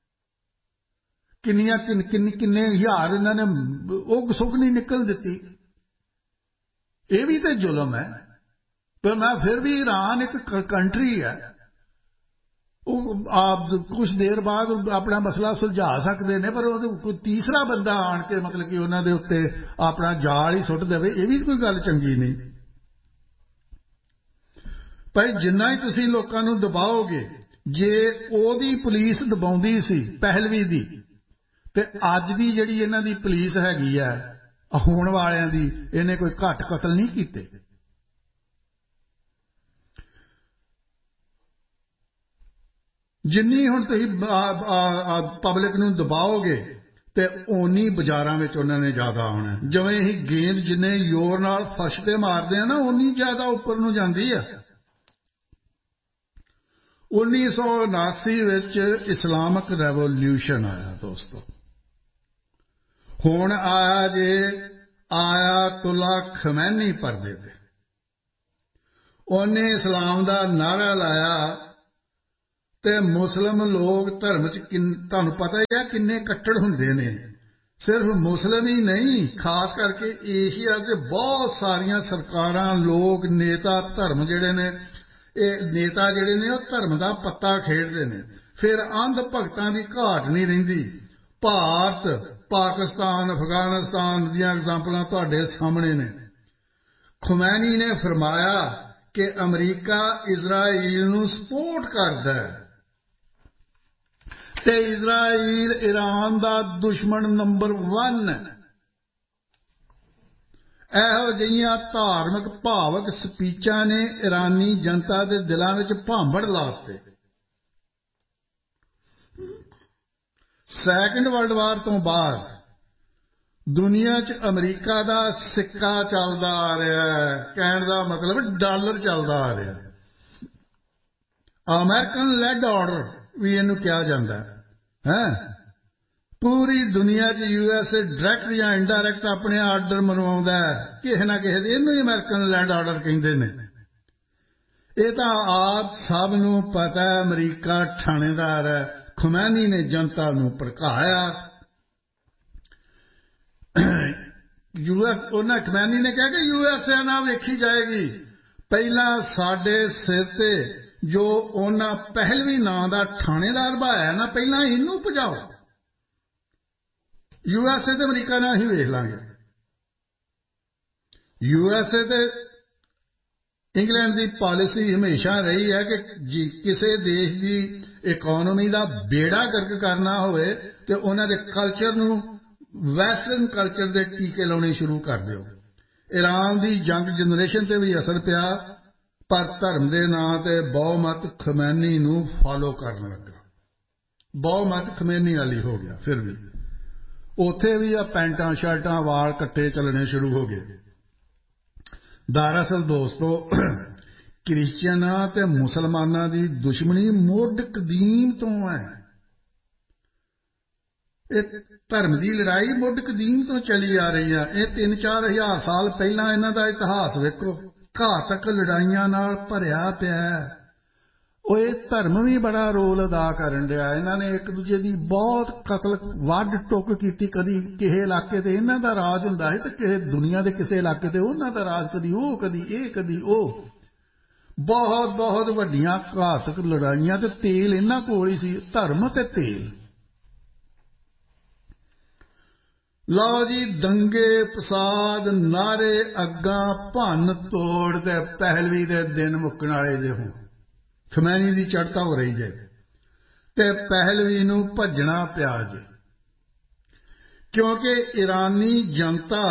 ਕਿੰਨੇ ਹਜ਼ਾਰ ਇਹਨਾਂ ਨੇ ਉਹ ਸੁੱਖ ਨਹੀਂ ਨਿਕਲ ਦਿੱਤੀ। ਇਹ ਵੀ ਤੇ ਜ਼ੁਲਮ ਹੈ। ਪਰ ਮੈਂ ਫਿਰ ਵੀ ਈਰਾਨ ਇੱਕ ਕੰਟਰੀ ਹੈ, ਉਹ ਆਪ ਕੁਝ ਦੇਰ ਬਾਅਦ ਆਪਣਾ ਮਸਲਾ ਸੁਲਝਾ ਸਕਦੇ ਨੇ, ਪਰ ਉਹ ਕੋਈ ਤੀਸਰਾ ਬੰਦਾ ਆਣ ਕੇ ਮਤਲਬ ਕਿ ਉਹਨਾਂ ਦੇ ਉੱਤੇ ਆਪਣਾ ਜਾਲ ਹੀ ਸੁੱਟ ਦੇਵੇ, ਇਹ ਵੀ ਕੋਈ ਗੱਲ ਚੰਗੀ ਨਹੀਂ। ਭਾਈ ਜਿੰਨਾ ਹੀ ਤੁਸੀਂ ਲੋਕਾਂ ਨੂੰ ਦਬਾਓਗੇ, ਜੇ ਉਹਦੀ ਪੁਲਿਸ ਦਬਾਉਂਦੀ ਸੀ ਪਹਿਲਵੀ ਦੀ, ਤੇ ਅੱਜ ਦੀ ਜਿਹੜੀ ਇਹਨਾਂ ਦੀ ਪੁਲਿਸ ਹੈਗੀ ਆ ਹੋਣ ਵਾਲਿਆਂ ਦੀ, ਇਹਨੇ ਕੋਈ ਘੱਟ ਕਤਲ ਨਹੀਂ ਕੀਤੇ। ਜਿੰਨੀ ਹੁਣ ਤੁਸੀਂ ਪਬਲਿਕ ਨੂੰ ਦਬਾਓਗੇ ਤੇ ਓਨੀ ਬਾਜ਼ਾਰਾਂ ਵਿੱਚ ਉਹਨਾਂ ਨੇ ਜ਼ਿਆਦਾ ਆਉਣਾ। ਜਿਵੇਂ ਹੀ ਗੇਂਦ ਜਿੰਨੇ ਜ਼ੋਰ ਨਾਲ ਫਰਸ਼ ਤੇ ਮਾਰਦੇ ਆ ਨਾ, ਓਨੀ ਜ਼ਿਆਦਾ ਉੱਪਰ ਨੂੰ ਜਾਂਦੀ ਆ। 1979 ਵਿੱਚ ਇਸਲਾਮਿਕ ਰੈਵੋਲਿਊਸ਼ਨ ਆਇਆ ਦੋਸਤੋ। ਹੁਣ ਆਇਆ ਜੇ ਆਇਤੁੱਲਾ ਖਮੈਨੀ ਪਰਦੇ ਤੇ। ਉਹਨੇ ਇਸਲਾਮ ਦਾ ਨਾਅਰਾ ਲਾਇਆ ਤੇ ਮੁਸਲਿਮ ਲੋਕ ਧਰਮ 'ਚ ਤੁਹਾਨੂੰ ਪਤਾ ਹੀ ਹੈ ਕਿੰਨੇ ਕੱਟੜ ਹੁੰਦੇ ਨੇ। ਸਿਰਫ ਮੁਸਲਿਮ ਹੀ ਨਹੀਂ, ਖਾਸ ਕਰਕੇ ਏਸ਼ੀਆ 'ਚ ਬਹੁਤ ਸਾਰੀਆਂ ਸਰਕਾਰਾਂ, ਲੋਕ, ਨੇਤਾ, ਧਰਮ ਜਿਹੜੇ ਨੇ, ਇਹ ਨੇਤਾ ਜਿਹੜੇ ਨੇ ਉਹ ਧਰਮ ਦਾ ਪੱਤਾ ਖੇਡਦੇ ਨੇ। ਫਿਰ ਅੰਧ ਭਗਤਾਂ ਦੀ ਘਾਟ ਨਹੀਂ ਰਹਿੰਦੀ। ਭਾਰਤ, ਪਾਕਿਸਤਾਨ, ਅਫਗਾਨਿਸਤਾਨ ਦੀਆਂ ਐਗਜ਼ਾਮਪਲਾਂ ਤੁਹਾਡੇ ਸਾਹਮਣੇ ਨੇ। ਖੁਮੈਨੀ ਨੇ ਫਰਮਾਇਆ ਕਿ ਅਮਰੀਕਾ ਇਜ਼ਰਾਈਲ ਨੂੰ ਸਪੋਰਟ ਕਰਦਾ ਹੈ ਤੇ ਇਜ਼ਰਾਈਲ ਈਰਾਨ ਦਾ ਦੁਸ਼ਮਣ ਨੰਬਰ 1 ਹੈ। ਇਹੋ ਜਿਹੀਆਂ ਧਾਰਮਿਕ ਭਾਵਕ ਸਪੀਚਾਂ ਨੇ ਇਰਾਨੀ ਜਨਤਾ ਦੇ ਦਿਲਾਂ ਵਿੱਚ ਭਾਂਬੜ ਲਾ ਦਿੱਤੇ। ਸੈਕੰਡ ਵਰਲਡ ਵਾਰ ਤੋਂ ਬਾਅਦ ਦੁਨੀਆ 'ਚ ਅਮਰੀਕਾ ਦਾ ਸਿੱਕਾ ਚੱਲਦਾ ਆ ਰਿਹਾ ਹੈ। ਕਹਿਣ ਦਾ ਮਤਲਬ ਡਾਲਰ ਚੱਲਦਾ ਆ ਰਿਹਾ। ਅਮਰੀਕਨ ਲੈਡ ਆਰਡਰ ਵੀ ਇਹਨੂੰ ਕਿਹਾ ਜਾਂਦਾ ਹੈ। ਪੂਰੀ ਦੁਨੀਆ 'ਚ USA ਡਾਇਰੈਕਟ ਜਾਂ ਇਨਡਾਇਰੈਕਟ ਆਪਣੇ ਆਰਡਰ ਮਨਵਾਉਂਦਾ ਹੈ ਕਿਸੇ ਨਾ ਕਿਸੇ ਦੇ। ਇਹਨੂੰ ਹੀ ਅਮਰੀਕਨ ਲੈਡ ਆਰਡਰ ਕਹਿੰਦੇ ਨੇ। ਇਹ ਤਾਂ ਆਪ ਸਭ ਨੂੰ ਪਤਾ ਹੈ, ਅਮਰੀਕਾ ਠਾਣੇਦਾਰ ਹੈ। ਖੁਮੈਨੀ ਨੇ ਜਨਤਾ ਨੂੰ ਭੜਕਾਇਆ। ਉਹਨਾਂ ਖੁਮੈਨੀ ਨੇ ਕਿਹਾ ਕਿ USA ਨਾਲ ਵੇਖੀ ਜਾਏਗੀ। ਪਹਿਲਾਂ ਸਾਡੇ ਸਿਰ ਤੇ ਜੋ ਉਹਨਾਂ ਪਹਿਲਵੀ ਨਾਂ ਦਾ ਠਾਣੇਦਾਰ ਭਾਇਆ ਨਾ, ਪਹਿਲਾਂ ਇਹਨੂੰ ਭਜਾਓ। USA ਤੇ ਅਮਰੀਕਾ ਨਾਲ ਹੀ ਵੇਖ ਲਾਂਗੇ। USA ਤੇ ਇੰਗਲੈਂਡ ਦੀ ਪਾਲਿਸੀ ਹਮੇਸ਼ਾ ਰਹੀ ਹੈ ਕਿ ਕਿਸੇ ਦੇਸ਼ ਦੀ ਇਕੋਨਮੀ ਦਾ ਬੇੜਾ ਗਰਕ ਕਰਨਾ ਹੋਵੇ ਤੇ ਉਹਨਾਂ ਦੇ ਕਲਚਰ ਨੂੰ, ਵੈਸਟਰਨ ਕਲਚਰ ਦੇ ਟੀਕੇ ਲਾਉਣੇ ਸ਼ੁਰੂ ਕਰ ਦਿਓ। ਈਰਾਨ ਦੀ ਯੰਗ ਜਨਰੇਸ਼ਨ ਤੇ ਵੀ ਅਸਰ ਪਿਆ, ਪਰ ਧਰਮ ਦੇ ਨਾਂ ਤੇ ਬਹੁਮਤ ਖਮੈਨੀ ਨੂੰ ਫਾਲੋ ਕਰਨ ਲੱਗਾ। ਬਹੁਮਤ ਖਮੈਨੀ ਵਾਲੀ ਹੋ ਗਿਆ। ਫਿਰ ਵੀ ਉੱਥੇ ਵੀ ਆ ਪੈਂਟਾਂ ਸ਼ਰਟਾਂ, ਵਾਲ ਕੱਟੇ ਚੱਲਣੇ ਸ਼ੁਰੂ ਹੋ ਗਏ। ਦਰਅਸਲ ਦੋਸਤੋ, ਕ੍ਰਿਸਚਨਾਂ ਤੇ ਮੁਸਲਮਾਨਾਂ ਦੀ ਦੁਸ਼ਮਣੀ ਮੁੱਢ ਕਦੀਮ ਤੋਂ ਹੈ। ਇਹ ਧਰਮ ਦੀ ਲੜਾਈ ਮੁੱਢ ਕਦੀਮ ਤੋਂ ਚੱਲੀ ਆ ਰਹੀ ਹੈ। ਇਹ 3-4 ਹਜ਼ਾਰ ਸਾਲ ਪਹਿਲਾਂ ਇਹਨਾਂ ਦਾ ਇਤਿਹਾਸ ਵੇਖੋ, ਘਾਤਕ ਲੜਾਈਆਂ ਨਾਲ ਭਰਿਆ ਪਿਆ। ਉਹ ਇਹ ਧਰਮ ਵੀ ਬੜਾ ਰੋਲ ਅਦਾ ਕਰਨ ਡਿਆ। ਇਹਨਾਂ ਨੇ ਇੱਕ ਦੂਜੇ ਦੀ ਬਹੁਤ ਕਤਲ, ਵੱਢ ਟੁੱਕ ਕੀਤੀ। ਕਦੀ ਕਿਸੇ ਇਲਾਕੇ ਤੇ ਇਹਨਾਂ ਦਾ ਰਾਜ ਹੁੰਦਾ ਹੈ ਤੇ ਕਿਸੇ ਦੁਨੀਆ ਦੇ ਕਿਸੇ ਇਲਾਕੇ ਤੇ ਉਹਨਾਂ ਦਾ ਰਾਜ, ਕਦੀ ਉਹ, ਕਦੀ ਇਹ, ਕਦੀ ਉਹ। ਬਹੁਤ ਬਹੁਤ ਵੱਡੀਆਂ ਘਾਤਕ ਲੜਾਈਆਂ, ਤੇ ਤੇਲ ਇਹਨਾਂ ਕੋਲ ਹੀ ਸੀ, ਧਰਮ ਤੇ ਤੇਲ। ਲਓ ਜੀ, ਦੰਗੇ ਫਸਾਦ, ਨਾਰੇ, ਅੱਗਾਂ, ਭੰਨ ਤੋੜ ਤੇ ਪਹਿਲਵੀ ਦੇ ਦਿਨ ਮੁੱਕਣ ਵਾਲੇ ਜੇ ਹੋਣ। ਖਮੈਨੀ ਦੀ ਚੜ੍ਹਤਾ ਹੋ ਰਹੀ ਜੇ ਤੇ ਪਹਿਲਵੀ ਨੂੰ ਭੱਜਣਾ ਪਿਆ ਜੇ, ਕਿਉਂਕਿ ਈਰਾਨੀ ਜਨਤਾ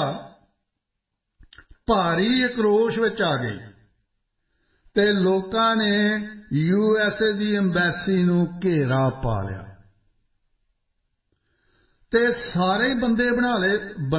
ਭਾਰੀ ਆਕਰੋਸ਼ ਵਿੱਚ ਆ ਗਈ ਤੇ ਲੋਕਾਂ ਨੇ USA ਦੀ ਅੰਬੈਸੀ ਨੂੰ ਘੇਰਾ ਪਾ ਲਿਆ ਤੇ ਸਾਰੇ ਬੰਦੇ ਬਣਾ ਲਏ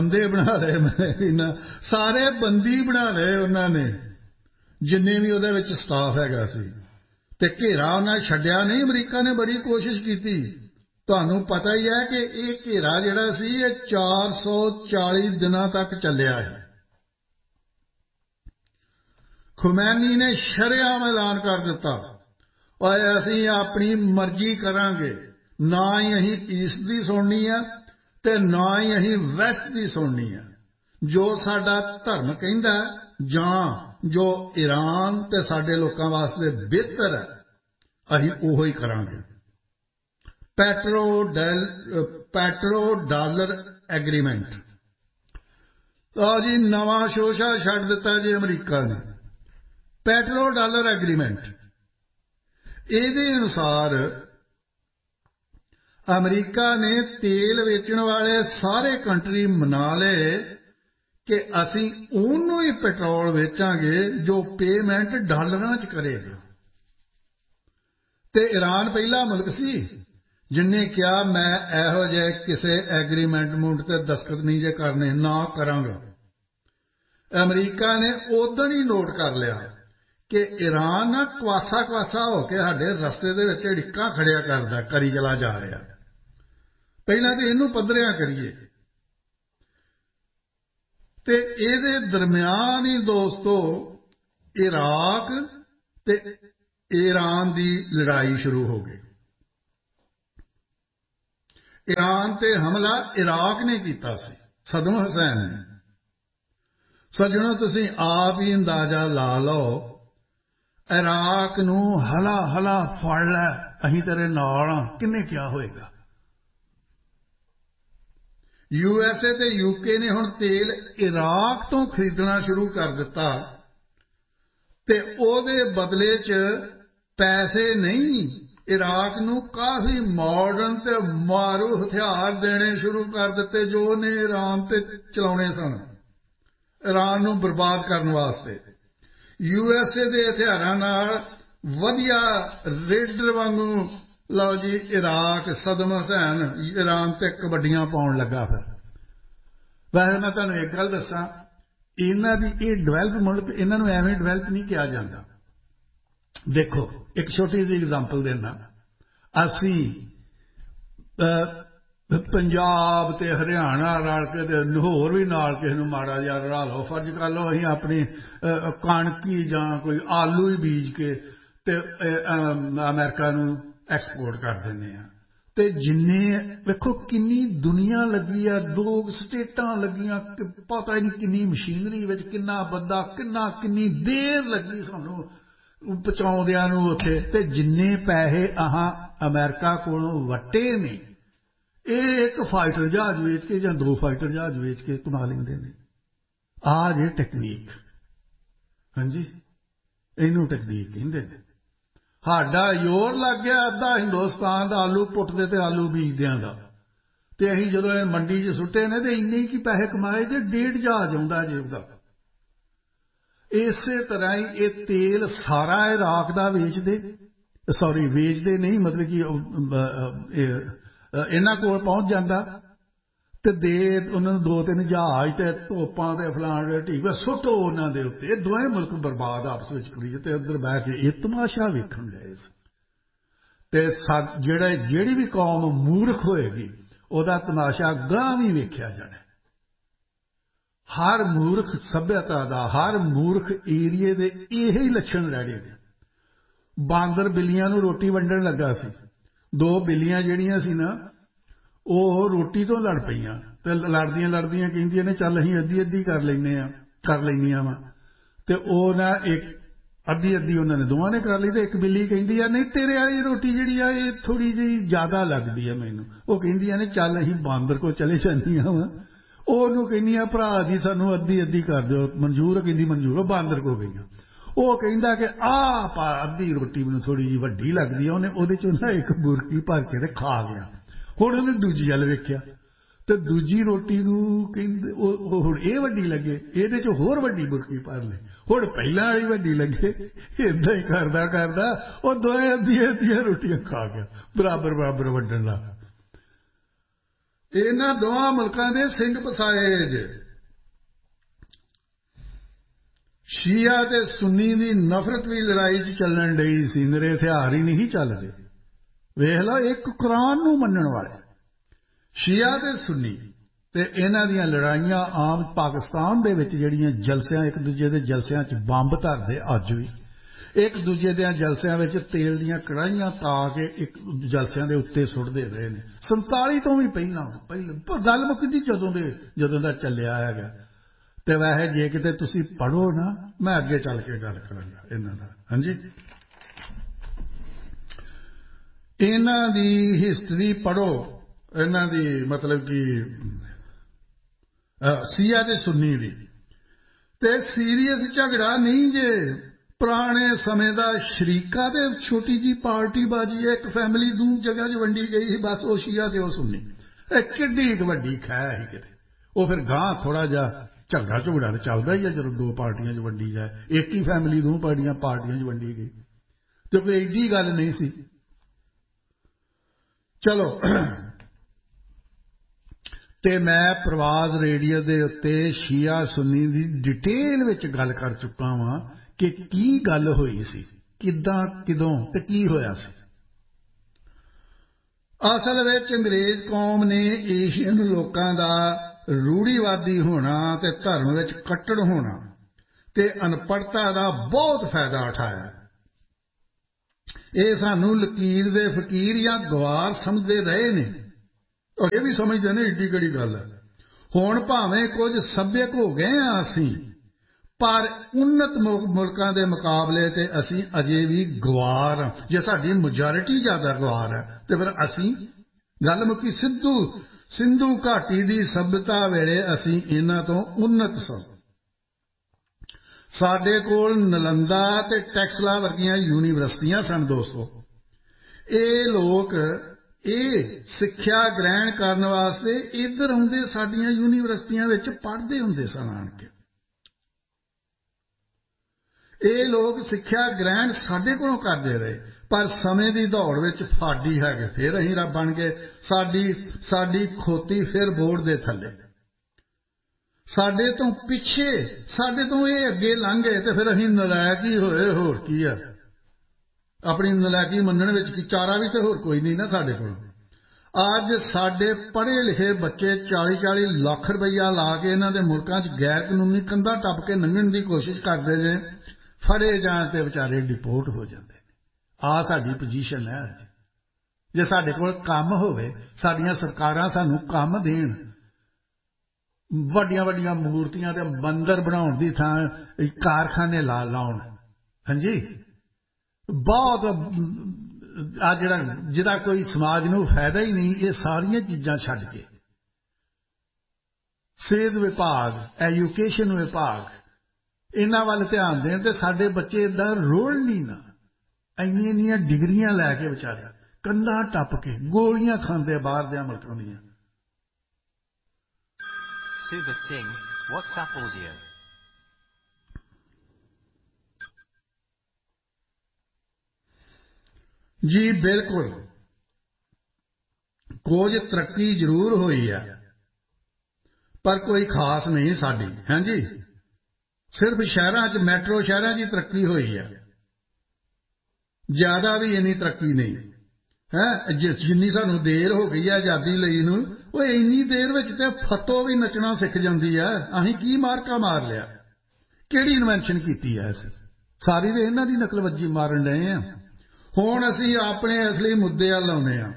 ਸਾਰੇ ਬੰਦੀ ਬਣਾ ਲਏ ਉਹਨਾਂ ਨੇ, ਜਿੰਨੇ ਵੀ ਉਹਦੇ ਵਿੱਚ ਸਟਾਫ ਹੈਗਾ ਸੀ, ਤੇ ਘੇਰਾ ਉਹਨਾਂ ਛੱਡਿਆ ਨਹੀਂ। ਅਮਰੀਕਾ ਨੇ ਬੜੀ ਕੋਸ਼ਿਸ਼ ਕੀਤੀ। ਤੁਹਾਨੂੰ ਪਤਾ ਹੀ ਹੈ ਕਿ ਇਹ ਘੇਰਾ ਜਿਹੜਾ ਸੀ ਇਹ 440 ਦਿਨਾਂ ਤੱਕ ਚੱਲਿਆ ਹੈ। ਖੁਮੈਨੀ ਨੇ ਸ਼ਰੇਆਮ ਐਲਾਨ ਕਰ ਦਿੱਤਾ, ਓਏ ਅਸੀਂ ਆਪਣੀ ਮਰਜ਼ੀ ਕਰਾਂਗੇ, ਨਾ ਹੀ ਅਸੀਂ ਈਸਟ ਦੀ ਸੁਣਨੀ ਹੈ ਤੇ ਨਾ ਹੀ ਅਸੀਂ ਵੈਸਟ ਦੀ ਸੁਣਨੀ ਹੈ। ਜੋ ਸਾਡਾ ਧਰਮ ਕਹਿੰਦਾ ਜਾਂ ਜੋ ਈਰਾਨ ਤੇ ਸਾਡੇ ਲੋਕਾਂ ਵਾਸਤੇ ਬਿਹਤਰ ਹੈ ਅਸੀਂ ਉਹੋ ਹੀ ਕਰਾਂਗੇ। Petro dollar agreement. ਜੀ ਨਵਾਂ ਸ਼ੋਸ਼ਾ ਛੱਡ ਦਿੱਤਾ ਜੀ ਅਮਰੀਕਾ ਨੇ। ਪੈਟਰੋ ਡਾਲਰ ਐਗਰੀਮੈਂਟ, ਇਹਦੇ ਅਨੁਸਾਰ ਅਮਰੀਕਾ ਨੇ ਤੇਲ ਵੇਚਣ ਵਾਲੇ ਸਾਰੇ ਕੰਟਰੀ ਮਨਾ ਲਏ ਕਿ ਅਸੀਂ ਉਹਨੂੰ ਹੀ ਪੈਟਰੋਲ ਵੇਚਾਂਗੇ ਜੋ ਪੇਮੈਂਟ ਡਾਲਰਾਂ 'ਚ ਕਰੇਗਾ। ਤੇ ਈਰਾਨ ਪਹਿਲਾ ਮੁਲਕ ਸੀ ਜਿਨਨੇ ਕਿਹਾ ਮੈਂ ਇਹੋ ਜਿਹੇ ਕਿਸੇ ਐਗਰੀਮੈਂਟ ਤੇ ਦਸਤਖਤ ਨਹੀਂ ਜੇ ਕਰਨੇ, ਨਾ ਕਰਾਂਗਾ। ਅਮਰੀਕਾ ਨੇ ਉਦੋਂ ਹੀ ਨੋਟ ਕਰ ਲਿਆ ਕਿ ਈਰਾਨ ਨਾ ਕੁਆਸਾ ਹੋ ਕੇ ਸਾਡੇ ਰਸਤੇ ਦੇ ਵਿੱਚ ਢਿੱਕਾਂ ਖੜਿਆ ਕਰੀ ਚਲਾ ਜਾ ਰਿਹਾ। ਪਹਿਲਾਂ ਤਾਂ ਇਹਨੂੰ ਪੱਧਰਿਆਂ ਕਰੀਏ। ਤੇ ਇਹਦੇ ਦਰਮਿਆਨ ਹੀ ਦੋਸਤੋ ਇਰਾਕ ਤੇ ਈਰਾਨ ਦੀ ਲੜਾਈ ਸ਼ੁਰੂ ਹੋ ਗਈ। ਈਰਾਨ ਤੇ ਹਮਲਾ ਇਰਾਕ ਨੇ ਕੀਤਾ ਸੀ, ਸਦਮ ਹੁਸੈਨ ਨੇ। ਸੱਜਣੋ ਤੁਸੀਂ ਆਪ ਹੀ ਅੰਦਾਜ਼ਾ ਲਾ ਲਓ, ਇਰਾਕ ਨੂੰ ਹਲਾ ਫੜ ਲੈ ਅਸੀਂ ਤੇਰੇ ਨਾਲ ਹਾਂ, ਕਿੰਨੇ ਕਿਹਾ ਹੋਏਗਾ। USA ਤੇ UK ਨੇ ਹੁਣ ਤੇਲ ਇਰਾਕ ਤੋਂ ਖਰੀਦਣਾ ਸ਼ੁਰੂ ਕਰ ਦਿੱਤਾ ਤੇ ਉਹਦੇ ਬਦਲੇ 'ਚ ਪੈਸੇ ਨਹੀਂ, ਇਰਾਕ ਨੂੰ ਕਾਫੀ ਮਾਡਰਨ ਤੇ ਮਾਰੂ ਹਥਿਆਰ ਦੇਣੇ ਸ਼ੁਰੂ ਕਰ ਦਿੱਤੇ ਜੋ ਉਹਨੇ ਈਰਾਨ ਤੇ ਚਲਾਉਣੇ ਸਨ, ਈਰਾਨ ਨੂੰ ਬਰਬਾਦ ਕਰਨ ਵਾਸਤੇ। USA ਦੇ ਹਥਿਆਰਾਂ ਨਾਲ ਵਧੀਆ ਰੇਡਰ ਵਾਂਗੂ ਲਓ ਜੀ ਇਰਾਕ, ਸਦਮ ਹੁਸੈਨ ਈਰਾਨ ਤੇ ਕਬੱਡੀਆਂ ਪਾਉਣ ਲੱਗਾ। ਫਿਰ ਵੈਸੇ ਮੈਂ ਤੁਹਾਨੂੰ ਇੱਕ ਗੱਲ ਦੱਸਾਂ, ਇਹਨਾਂ ਦੀ ਇਹ ਡਿਵੈਲਪ ਮੁਲਕ, ਇਹਨਾਂ ਨੂੰ ਐਵੇਂ ਡਿਵੈਲਪ ਨਹੀਂ ਕਿਹਾ ਜਾਂਦਾ। ਦੇਖੋ ਇੱਕ ਛੋਟੀ ਜਿਹੀ ਐਗਜ਼ਾਮਪਲ ਦੇਣਾ, ਅਸੀਂ ਪੰਜਾਬ ਤੇ ਹਰਿਆਣਾ ਰਲ ਕੇ ਤੇ ਲਾਹੌਰ ਵੀ ਨਾਲ ਕਿਸੇ ਨੂੰ ਮਾੜਾ ਜਿਹਾ ਰਲਾ ਲਓ, ਫਰਜ਼ ਕਰ ਲਓ ਅਸੀਂ ਆਪਣੀ ਕਣਕੀ ਜਾਂ ਕੋਈ ਆਲੂ ਹੀ ਬੀਜ ਕੇ ਤੇ ਅਮਰੀਕਾ ਨੂੰ ਐਕਸਪੋਰਟ ਕਰ ਦਿੰਦੇ ਹਾਂ। ਤੇ ਜਿੰਨੇ ਵੇਖੋ ਕਿੰਨੀ ਦੁਨੀਆ ਲੱਗੀ ਆ, 2 ਸਟੇਟਾਂ ਲੱਗੀਆਂ, ਪਤਾ ਹੀ ਨਹੀਂ ਕਿੰਨੀ ਮਸ਼ੀਨਰੀ ਵਿੱਚ ਕਿੰਨਾ ਬੰਦਾ, ਕਿੰਨੀ ਦੇਰ ਲੱਗੀ ਸਾਨੂੰ ਪਹੁੰਚਾਉਂਦਿਆਂ ਨੂੰ ਉੱਥੇ। ਤੇ ਜਿੰਨੇ ਪੈਸੇ ਅਮਰੀਕਾ ਕੋਲੋਂ ਵੱਟੇ ਨੇ ਇਹ ਇੱਕ ਫਾਈਟਰ ਜਹਾਜ਼ ਵੇਚ ਕੇ ਜਾਂ 2 ਫਾਈਟਰ ਜਹਾਜ਼ ਵੇਚ ਕੇ ਕਮਾ ਲੈਂਦੇ ਨੇ। ਆਹ ਜੇ ਟੈਕਨੀਕ, ਹਾਂਜੀ ਇਹਨੂੰ ਟੈਕਨੀਕ ਕਹਿੰਦੇ ਨੇ। ਸਾਡਾ ਜ਼ੋਰ ਲੱਗ ਗਿਆ ਅੱਧਾ ਹਿੰਦੁਸਤਾਨ ਦਾ ਆਲੂ ਪੁੱਟਦੇ ਤੇ ਆਲੂ ਬੀਜਦਿਆਂ ਦਾ, ਤੇ ਅਸੀਂ ਜਦੋਂ ਇਹ ਮੰਡੀ 'ਚ ਸੁੱਟੇ ਨੇ ਤੇ ਇੰਨੇ ਕੀ ਪੈਸੇ ਕਮਾਏ ਤੇ 1.5 ਜਹਾਜ਼ ਆਉਂਦਾ ਜੇਬ ਦਾ। ਇਸੇ ਤਰ੍ਹਾਂ ਹੀ ਇਹ ਤੇਲ ਸਾਰਾ ਇਰਾਕ ਦਾ ਵੇਚਦੇ ਨਹੀਂ, ਮਤਲਬ ਕਿ ਇਹਨਾਂ ਕੋਲ ਪਹੁੰਚ ਜਾਂਦਾ ਤੇ ਦੇ ਉਹਨਾਂ ਨੂੰ 2-3 ਜਹਾਜ਼ ਤੇ ਤੋਪਾਂ ਤੇ ਫਲਾਣ ਢੀਕ ਸੁੱਟੋ ਉਹਨਾਂ ਦੇ ਉੱਤੇ। ਇਹ ਦੋਵੇਂ ਮੁਲਕ ਬਰਬਾਦ ਆਪਸ ਵਿੱਚ ਕਰੀ ਤੇ ਉੱਧਰ ਬਹਿ ਕੇ ਇਹ ਤਮਾਸ਼ਾ ਵੇਖਣ ਗਏ ਸੀ। ਤੇ ਜਿਹੜੀ ਵੀ ਕੌਮ ਮੂਰਖ ਹੋਏਗੀ ਉਹਦਾ ਤਮਾਸ਼ਾ ਗਾਂਹ ਵੀ ਵੇਖਿਆ ਜਾਣਾ। ਹਰ ਮੂਰਖ ਸੱਭਿਅਤਾ ਦਾ, ਹਰ ਮੂਰਖ ਏਰੀਏ ਦੇ ਇਹੀ ਲੱਛਣ ਰਹਿ ਗਏ ਨੇ। ਬਾਂਦਰ ਬਿੱਲੀਆਂ ਨੂੰ ਰੋਟੀ ਵੰਡਣ ਲੱਗਾ ਸੀ, 2 ਬਿੱਲੀਆਂ ਜਿਹੜੀਆਂ ਸੀ ਨਾ ਉਹ ਰੋਟੀ ਤੋਂ ਲੜ ਪਈਆਂ ਤੇ ਲੜਦੀਆਂ ਕਹਿੰਦੀਆਂ ਨੇ ਚੱਲ ਅਸੀਂ ਅੱਧੀ ਕਰ ਲੈਂਦੀਆਂ ਵਾ। ਤੇ ਉਹ ਨਾ ਇੱਕ ਅੱਧੀ ਉਹਨਾਂ ਨੇ ਦੋਵਾਂ ਨੇ ਕਰ ਲਈ ਤੇ ਇੱਕ ਬਿੱਲੀ ਕਹਿੰਦੀ ਆ ਨਹੀਂ ਤੇਰੇ ਵਾਲੀ ਰੋਟੀ ਜਿਹੜੀ ਆ ਇਹ ਥੋੜੀ ਜਿਹੀ ਜ਼ਿਆਦਾ ਲੱਗਦੀ ਆ ਮੈਨੂੰ। ਉਹ ਕਹਿੰਦੀਆਂ ਨੇ ਚੱਲ ਅਸੀਂ ਬਾਂਦਰ ਕੋਲ ਚਲੇ ਜਾਂਦੀਆਂ ਵਾ। ਉਹਨੂੰ ਕਹਿੰਦੀਆਂ ਭਰਾ ਜੀ ਸਾਨੂੰ ਅੱਧੀ ਕਰ ਦਿਓ, ਮਨਜ਼ੂਰ? ਕਹਿੰਦੀ ਮਨਜ਼ੂਰ। ਉਹ ਬਾਂਦਰ ਕੋਲ ਗਈਆਂ, ਉਹ ਕਹਿੰਦਾ ਕਿ ਅੱਧੀ ਰੋਟੀ ਮੈਨੂੰ ਥੋੜ੍ਹੀ ਜਿਹੀ ਵੱਡੀ ਲੱਗਦੀ ਹੈ, ਉਹਦੇ 'ਚੋਂ ਨਾ ਇੱਕ ਬੁਰਕੀ ਭਰ ਕੇ ਤੇ ਖਾ ਗਿਆ। ਹੁਣ ਉਹਨੇ ਦੂਜੀ ਵੱਲ ਵੇਖਿਆ ਤੇ ਦੂਜੀ ਰੋਟੀ ਨੂੰ ਕਹਿੰਦੇ ਉਹ ਹੁਣ ਇਹ ਵੱਡੀ ਲੱਗੇ, ਇਹਦੇ 'ਚੋਂ ਹੋਰ ਵੱਡੀ ਬੁਰਕੀ ਭਰ ਲਈ, ਹੁਣ ਪਹਿਲਾਂ ਵਾਲੀ ਵੱਡੀ ਲੱਗੇ। ਏਦਾਂ ਹੀ ਕਰਦਾ ਕਰਦਾ ਉਹ ਦੋਵੇਂ ਅੱਧੀਆਂ ਰੋਟੀਆਂ ਖਾ ਗਿਆ, ਬਰਾਬਰ ਵੰਡਣ ਲੱਗ। ਇਹਨਾਂ ਦੋਵਾਂ ਮੁਲਕਾਂ ਦੇ ਸਿੰਘ ਫਸਾਏ ਜੇ। ਸ਼ੀਆ ਤੇ ਸੁੰਨੀ ਦੀ ਨਫ਼ਰਤ ਵੀ ਲੜਾਈ 'ਚ ਚੱਲਣ ਡਈ ਸੀ, ਮੇਰੇ ਹਥਿਆਰ ਹੀ ਨਹੀਂ ਚੱਲਦੇ। ਵੇਖ ਲਓ, ਇੱਕ ਕੁਰਾਨ ਨੂੰ ਮੰਨਣ ਵਾਲੇ ਸ਼ੀਆ ਤੇ ਸੁੰਨੀ ਤੇ ਇਹਨਾਂ ਦੀਆਂ ਲੜਾਈਆਂ ਆਮ ਪਾਕਿਸਤਾਨ ਦੇ ਵਿੱਚ ਜਿਹੜੀਆਂ ਜਲਸਿਆਂ, ਇੱਕ ਦੂਜੇ ਦੇ ਜਲਸਿਆਂ 'ਚ ਬੰਬ ਧਰਦੇ, ਅੱਜ ਵੀ ਇੱਕ ਦੂਜੇ ਦੇ ਜਲਸਿਆਂ ਵਿੱਚ ਤੇਲ ਦੀਆਂ ਕੜਾਹੀਆਂ ਤਾ ਕੇ ਇੱਕ ਜਲਸਿਆਂ ਦੇ ਉੱਤੇ ਸੁੱਟਦੇ ਰਹੇ ਨੇ 47 ਤੋਂ ਵੀ ਪਹਿਲਾਂ ਗੱਲ ਮੁੱਕਦੀ ਜਦੋਂ ਦਾ ਚੱਲਿਆ ਹੈਗਾ। ਤੇ ਵੈਸੇ ਜੇ ਕਿਤੇ ਤੁਸੀਂ ਪੜ੍ਹੋ ਨਾ, ਮੈਂ ਅੱਗੇ ਚੱਲ ਕੇ ਗੱਲ ਕਰਾਂਗਾ ਇਹਨਾਂ ਦਾ। ਹਾਂਜੀ, ਇਹਨਾਂ ਦੀ ਹਿਸਟਰੀ ਪੜ੍ਹੋ, ਇਹਨਾਂ ਦੀ ਮਤਲਬ ਕਿ ਸ਼ੀਆ ਤੇ ਸੁੰਨੀ ਦੀ। ਤੇ ਸੀਰੀਅਸ ਝਗੜਾ ਨਹੀਂ ਜੇ, ਪੁਰਾਣੇ ਸਮੇਂ ਦਾ ਸ਼ਰੀਕਾ ਤੇ ਛੋਟੀ ਜੀ ਪਾਰਟੀ ਬਾਜੀ, ਇੱਕ ਫੈਮਿਲੀ ਦੋ ਜਗ੍ਹਾ 'ਚ ਵੰਡੀ ਗਈ ਸੀ, ਬਸ ਉਹ ਸ਼ੀਆ ਤੇ ਉਹ ਸੁੰਨੀ। ਇਹ ਕਿੱਡੀ ਇੱਕ ਵੱਡੀ ਖਹਿ ਸੀ ਕਿਤੇ। ਉਹ ਫਿਰ ਗਾਂ ਥੋੜ੍ਹਾ ਜਿਹਾ ਝਗੜਾ ਤਾਂ ਚੱਲਦਾ ਹੀ ਆ ਜਦੋਂ ਦੋ ਪਾਰਟੀਆਂ 'ਚ ਵੰਡੀ ਜਾਏ। ਇੱਕ ਹੀ ਫੈਮਿਲੀ ਦੋ ਪਾਰਟੀਆਂ 'ਚ ਵੰਡੀ ਗਈ ਤੇ ਕੋਈ ਐਡੀ ਗੱਲ ਨਹੀਂ ਸੀ। ਚਲੋ, ਤੇ ਮੈਂ ਪ੍ਰਵਾਜ਼ ਰੇਡੀਓ ਦੇ ਉੱਤੇ ਸ਼ੀਆ ਸੁੰਨੀ ਦੀ ਡਿਟੇਲ ਵਿੱਚ ਗੱਲ ਕਰ ਚੁੱਕਾ ਵਾਂ ਕਿ ਕੀ ਗੱਲ ਹੋਈ ਸੀ, ਕਿੱਦਾਂ, ਕਿਦੋਂ ਤੇ ਕੀ ਹੋਇਆ ਸੀ। ਅਸਲ ਵਿੱਚ ਅੰਗਰੇਜ਼ ਕੌਮ ਨੇ ਏਸ਼ੀਅਨ ਲੋਕਾਂ ਦਾ ਰੂੜੀਵਾਦੀ ਹੋਣਾ ਤੇ ਧਰਮ ਵਿੱਚ ਕੱਟੜ ਹੋਣਾ ਤੇ ਅਨਪੜ੍ਹਤਾ ਦਾ ਬਹੁਤ ਫਾਇਦਾ ਉਠਾਇਆ। ਇਹ ਸਾਨੂੰ ਲਕੀਰ ਦੇ ਫਕੀਰ ਜਾਂ ਗਵਾਰ ਸਮਝਦੇ ਰਹੇ ਨੇ, ਔਰ ਇਹ ਵੀ ਸਮਝਦੇ ਨੇ ਏਡੀ ਕਿਹੜੀ ਗੱਲ ਹੈ। ਹੁਣ ਭਾਵੇਂ ਕੁਝ ਸੱਭਿਅਕ ਹੋ ਗਏ ਹਾਂ ਅਸੀਂ, ਪਰ ਉੱਨਤ ਮੁਲਕਾਂ ਦੇ ਮੁਕਾਬਲੇ ਤੇ ਅਸੀਂ ਅਜੇ ਵੀ ਗਵਾਰ ਹਾਂ। ਜੇ ਸਾਡੀ ਮੈਜੋਰਿਟੀ ਜ਼ਿਆਦਾ ਗਵਾਰ ਹੈ ਤੇ ਫਿਰ ਅਸੀਂ, ਗੱਲ ਮੁੱਕੀ। ਸਿੰਧੂ ਘਾਟੀ ਦੀ ਸਭਿਅਤਾ ਵੇਲੇ ਅਸੀਂ ਇਹਨਾਂ ਤੋਂ ਉੱਨਤ ਸਾਂ। ਸਾਡੇ ਕੋਲ ਨਲੰਦਾ ਤੇ ਟੈਕਸਲਾ ਵਰਗੀਆਂ ਯੂਨੀਵਰਸਿਟੀਆਂ ਸਨ। ਦੋਸਤੋ, ਇਹ ਲੋਕ ਇਹ ਸਿੱਖਿਆ ਗ੍ਰਹਿਣ ਕਰਨ ਵਾਸਤੇ ਇੱਧਰ ਆਉਂਦੇ, ਸਾਡੀਆਂ ਯੂਨੀਵਰਸਿਟੀਆਂ ਵਿੱਚ ਪੜ੍ਹਦੇ ਹੁੰਦੇ ਸਨ ਆਣ ਕੇ। ਇਹ ਲੋਕ ਸਿੱਖਿਆ ਗ੍ਰਹਿਣ ਸਾਡੇ ਕੋਲੋਂ ਕਰਦੇ ਰਹੇ, ਪਰ ਸਮੇਂ ਦੀ ਦੌੜ ਵਿੱਚ ਫਾਡੀ ਹੈਗੇ, ਫਿਰ ਅਸੀਂ ਰੱਬ ਬਣ ਗਏ। ਸਾਡੀ ਖੋਤੀ ਫਿਰ ਬੋਰਡ ਦੇ ਥੱਲੇ, ਸਾਡੇ ਤੋਂ ਪਿੱਛੇ, ਸਾਡੇ ਤੋਂ ਇਹ ਅੱਗੇ ਲੰਘ ਗਏ ਤੇ ਫਿਰ ਅਸੀਂ ਨਲਾਇਕ ਹੀ ਹੋਏ। ਹੋਰ ਕੀ ਆ, ਆਪਣੀ ਨਲਾਇਕੀ ਮੰਨਣ ਵਿੱਚ ਕੀ ਚਾਰਾ ਵੀ ਤੇ ਹੋਰ ਕੋਈ ਨਹੀਂ ਨਾ ਸਾਡੇ ਕੋਲ। ਅੱਜ ਸਾਡੇ ਪੜ੍ਹੇ ਲਿਖੇ ਬੱਚੇ 40-40 ਲੱਖ ਰੁਪਈਆ ਲਾ ਕੇ ਇਹਨਾਂ ਦੇ ਮੁਲਕਾਂ 'ਚ ਗੈਰ ਕਾਨੂੰਨੀ ਕੰਧਾਂ ਟੱਪ ਕੇ ਲੰਘਣ ਦੀ ਕੋਸ਼ਿਸ਼ ਕਰਦੇ ਨੇ, ਫੜੇ ਜਾਣ ਤੇ ਵਿਚਾਰੇ ਡਿਪੋਰਟ ਹੋ ਜਾਂਦੇ ਨੇ। ਆਹ ਸਾਡੀ ਪੋਜੀਸ਼ਨ ਹੈ ਅੱਜ। ਜੇ ਸਾਡੇ ਕੋਲ ਕੰਮ ਹੋਵੇ, ਸਾਡੀਆਂ ਸਰਕਾਰਾਂ ਸਾਨੂੰ ਕੰਮ ਦੇਣ, ਵੱਡੀਆਂ ਵੱਡੀਆਂ ਮੂਰਤੀਆਂ ਤੇ ਮੰਦਰ ਬਣਾਉਣ ਦੀ ਥਾਂ ਕਾਰਖਾਨੇ ਲਾਉਣ। ਹਾਂਜੀ, ਬਹੁਤ ਆ ਜਿਹਦਾ ਕੋਈ ਸਮਾਜ ਨੂੰ ਫਾਇਦਾ ਹੀ ਨਹੀਂ, ਇਹ ਸਾਰੀਆਂ ਚੀਜ਼ਾਂ ਛੱਡ ਕੇ ਸਿਹਤ ਵਿਭਾਗ, ਐਜੂਕੇਸ਼ਨ ਵਿਭਾਗ, ਇਹਨਾਂ ਵੱਲ ਧਿਆਨ ਦੇਣ ਤੇ ਸਾਡੇ ਬੱਚੇ ਏਦਾਂ ਰੋਲ ਨਹੀਂ ਨਾ। ਇੰਨੀਆਂ ਡਿਗਰੀਆਂ ਲੈ ਕੇ ਵਿਚਾਰੇ ਕੰਧਾਂ ਟੱਪ ਕੇ ਗੋਲੀਆਂ ਖਾਂਦੇ ਬਾਹਰ ਦੇ ਮੁਲਕਾਂ ਦੀਆਂ। Suba Singh, WhatsApp audio. ਜੀ ਬਿਲਕੁਲ, ਕੁਝ ਤਰੱਕੀ ਜ਼ਰੂਰ ਹੋਈ ਹੈ, ਪਰ ਕੋਈ ਖਾਸ ਨਹੀਂ ਸਾਡੀ। ਹਾਂਜੀ, ਸਿਰਫ ਸ਼ਹਿਰਾਂ 'ਚ, ਮੈਟਰੋ ਸ਼ਹਿਰਾਂ 'ਚ ਹੀ ਤਰੱਕੀ ਹੋਈ ਹੈ, ਜ਼ਿਆਦਾ ਵੀ ਇੰਨੀ ਤਰੱਕੀ ਨਹੀਂ ਹੈ। ਜਿੰਨੀ ਸਾਨੂੰ ਦੇਰ ਹੋ ਗਈ ਹੈ ਆਜ਼ਾਦੀ ਲਈ ਨੂੰ, ਉਹ ਇੰਨੀ ਦੇਰ ਵਿੱਚ ਤੇ ਫੱਤੋ ਵੀ ਨੱਚਣਾ ਸਿੱਖ ਜਾਂਦੀ ਹੈ। ਅਸੀਂ ਕੀ ਮਾਰਕਾ ਮਾਰ ਲਿਆ, ਕਿਹੜੀ ਇਨਵੈਂਸ਼ਨ ਕੀਤੀ ਹੈ ਅਸੀਂ? ਸਾਰੀ ਤੇ ਇਹਨਾਂ ਦੀ ਨਕਲਵੱਜੀ ਮਾਰਨ ਡਏ ਹਾਂ। ਹੁਣ ਅਸੀਂ ਆਪਣੇ ਅਸਲੀ ਮੁੱਦੇ ਵੱਲ ਆਉਂਦੇ ਹਾਂ।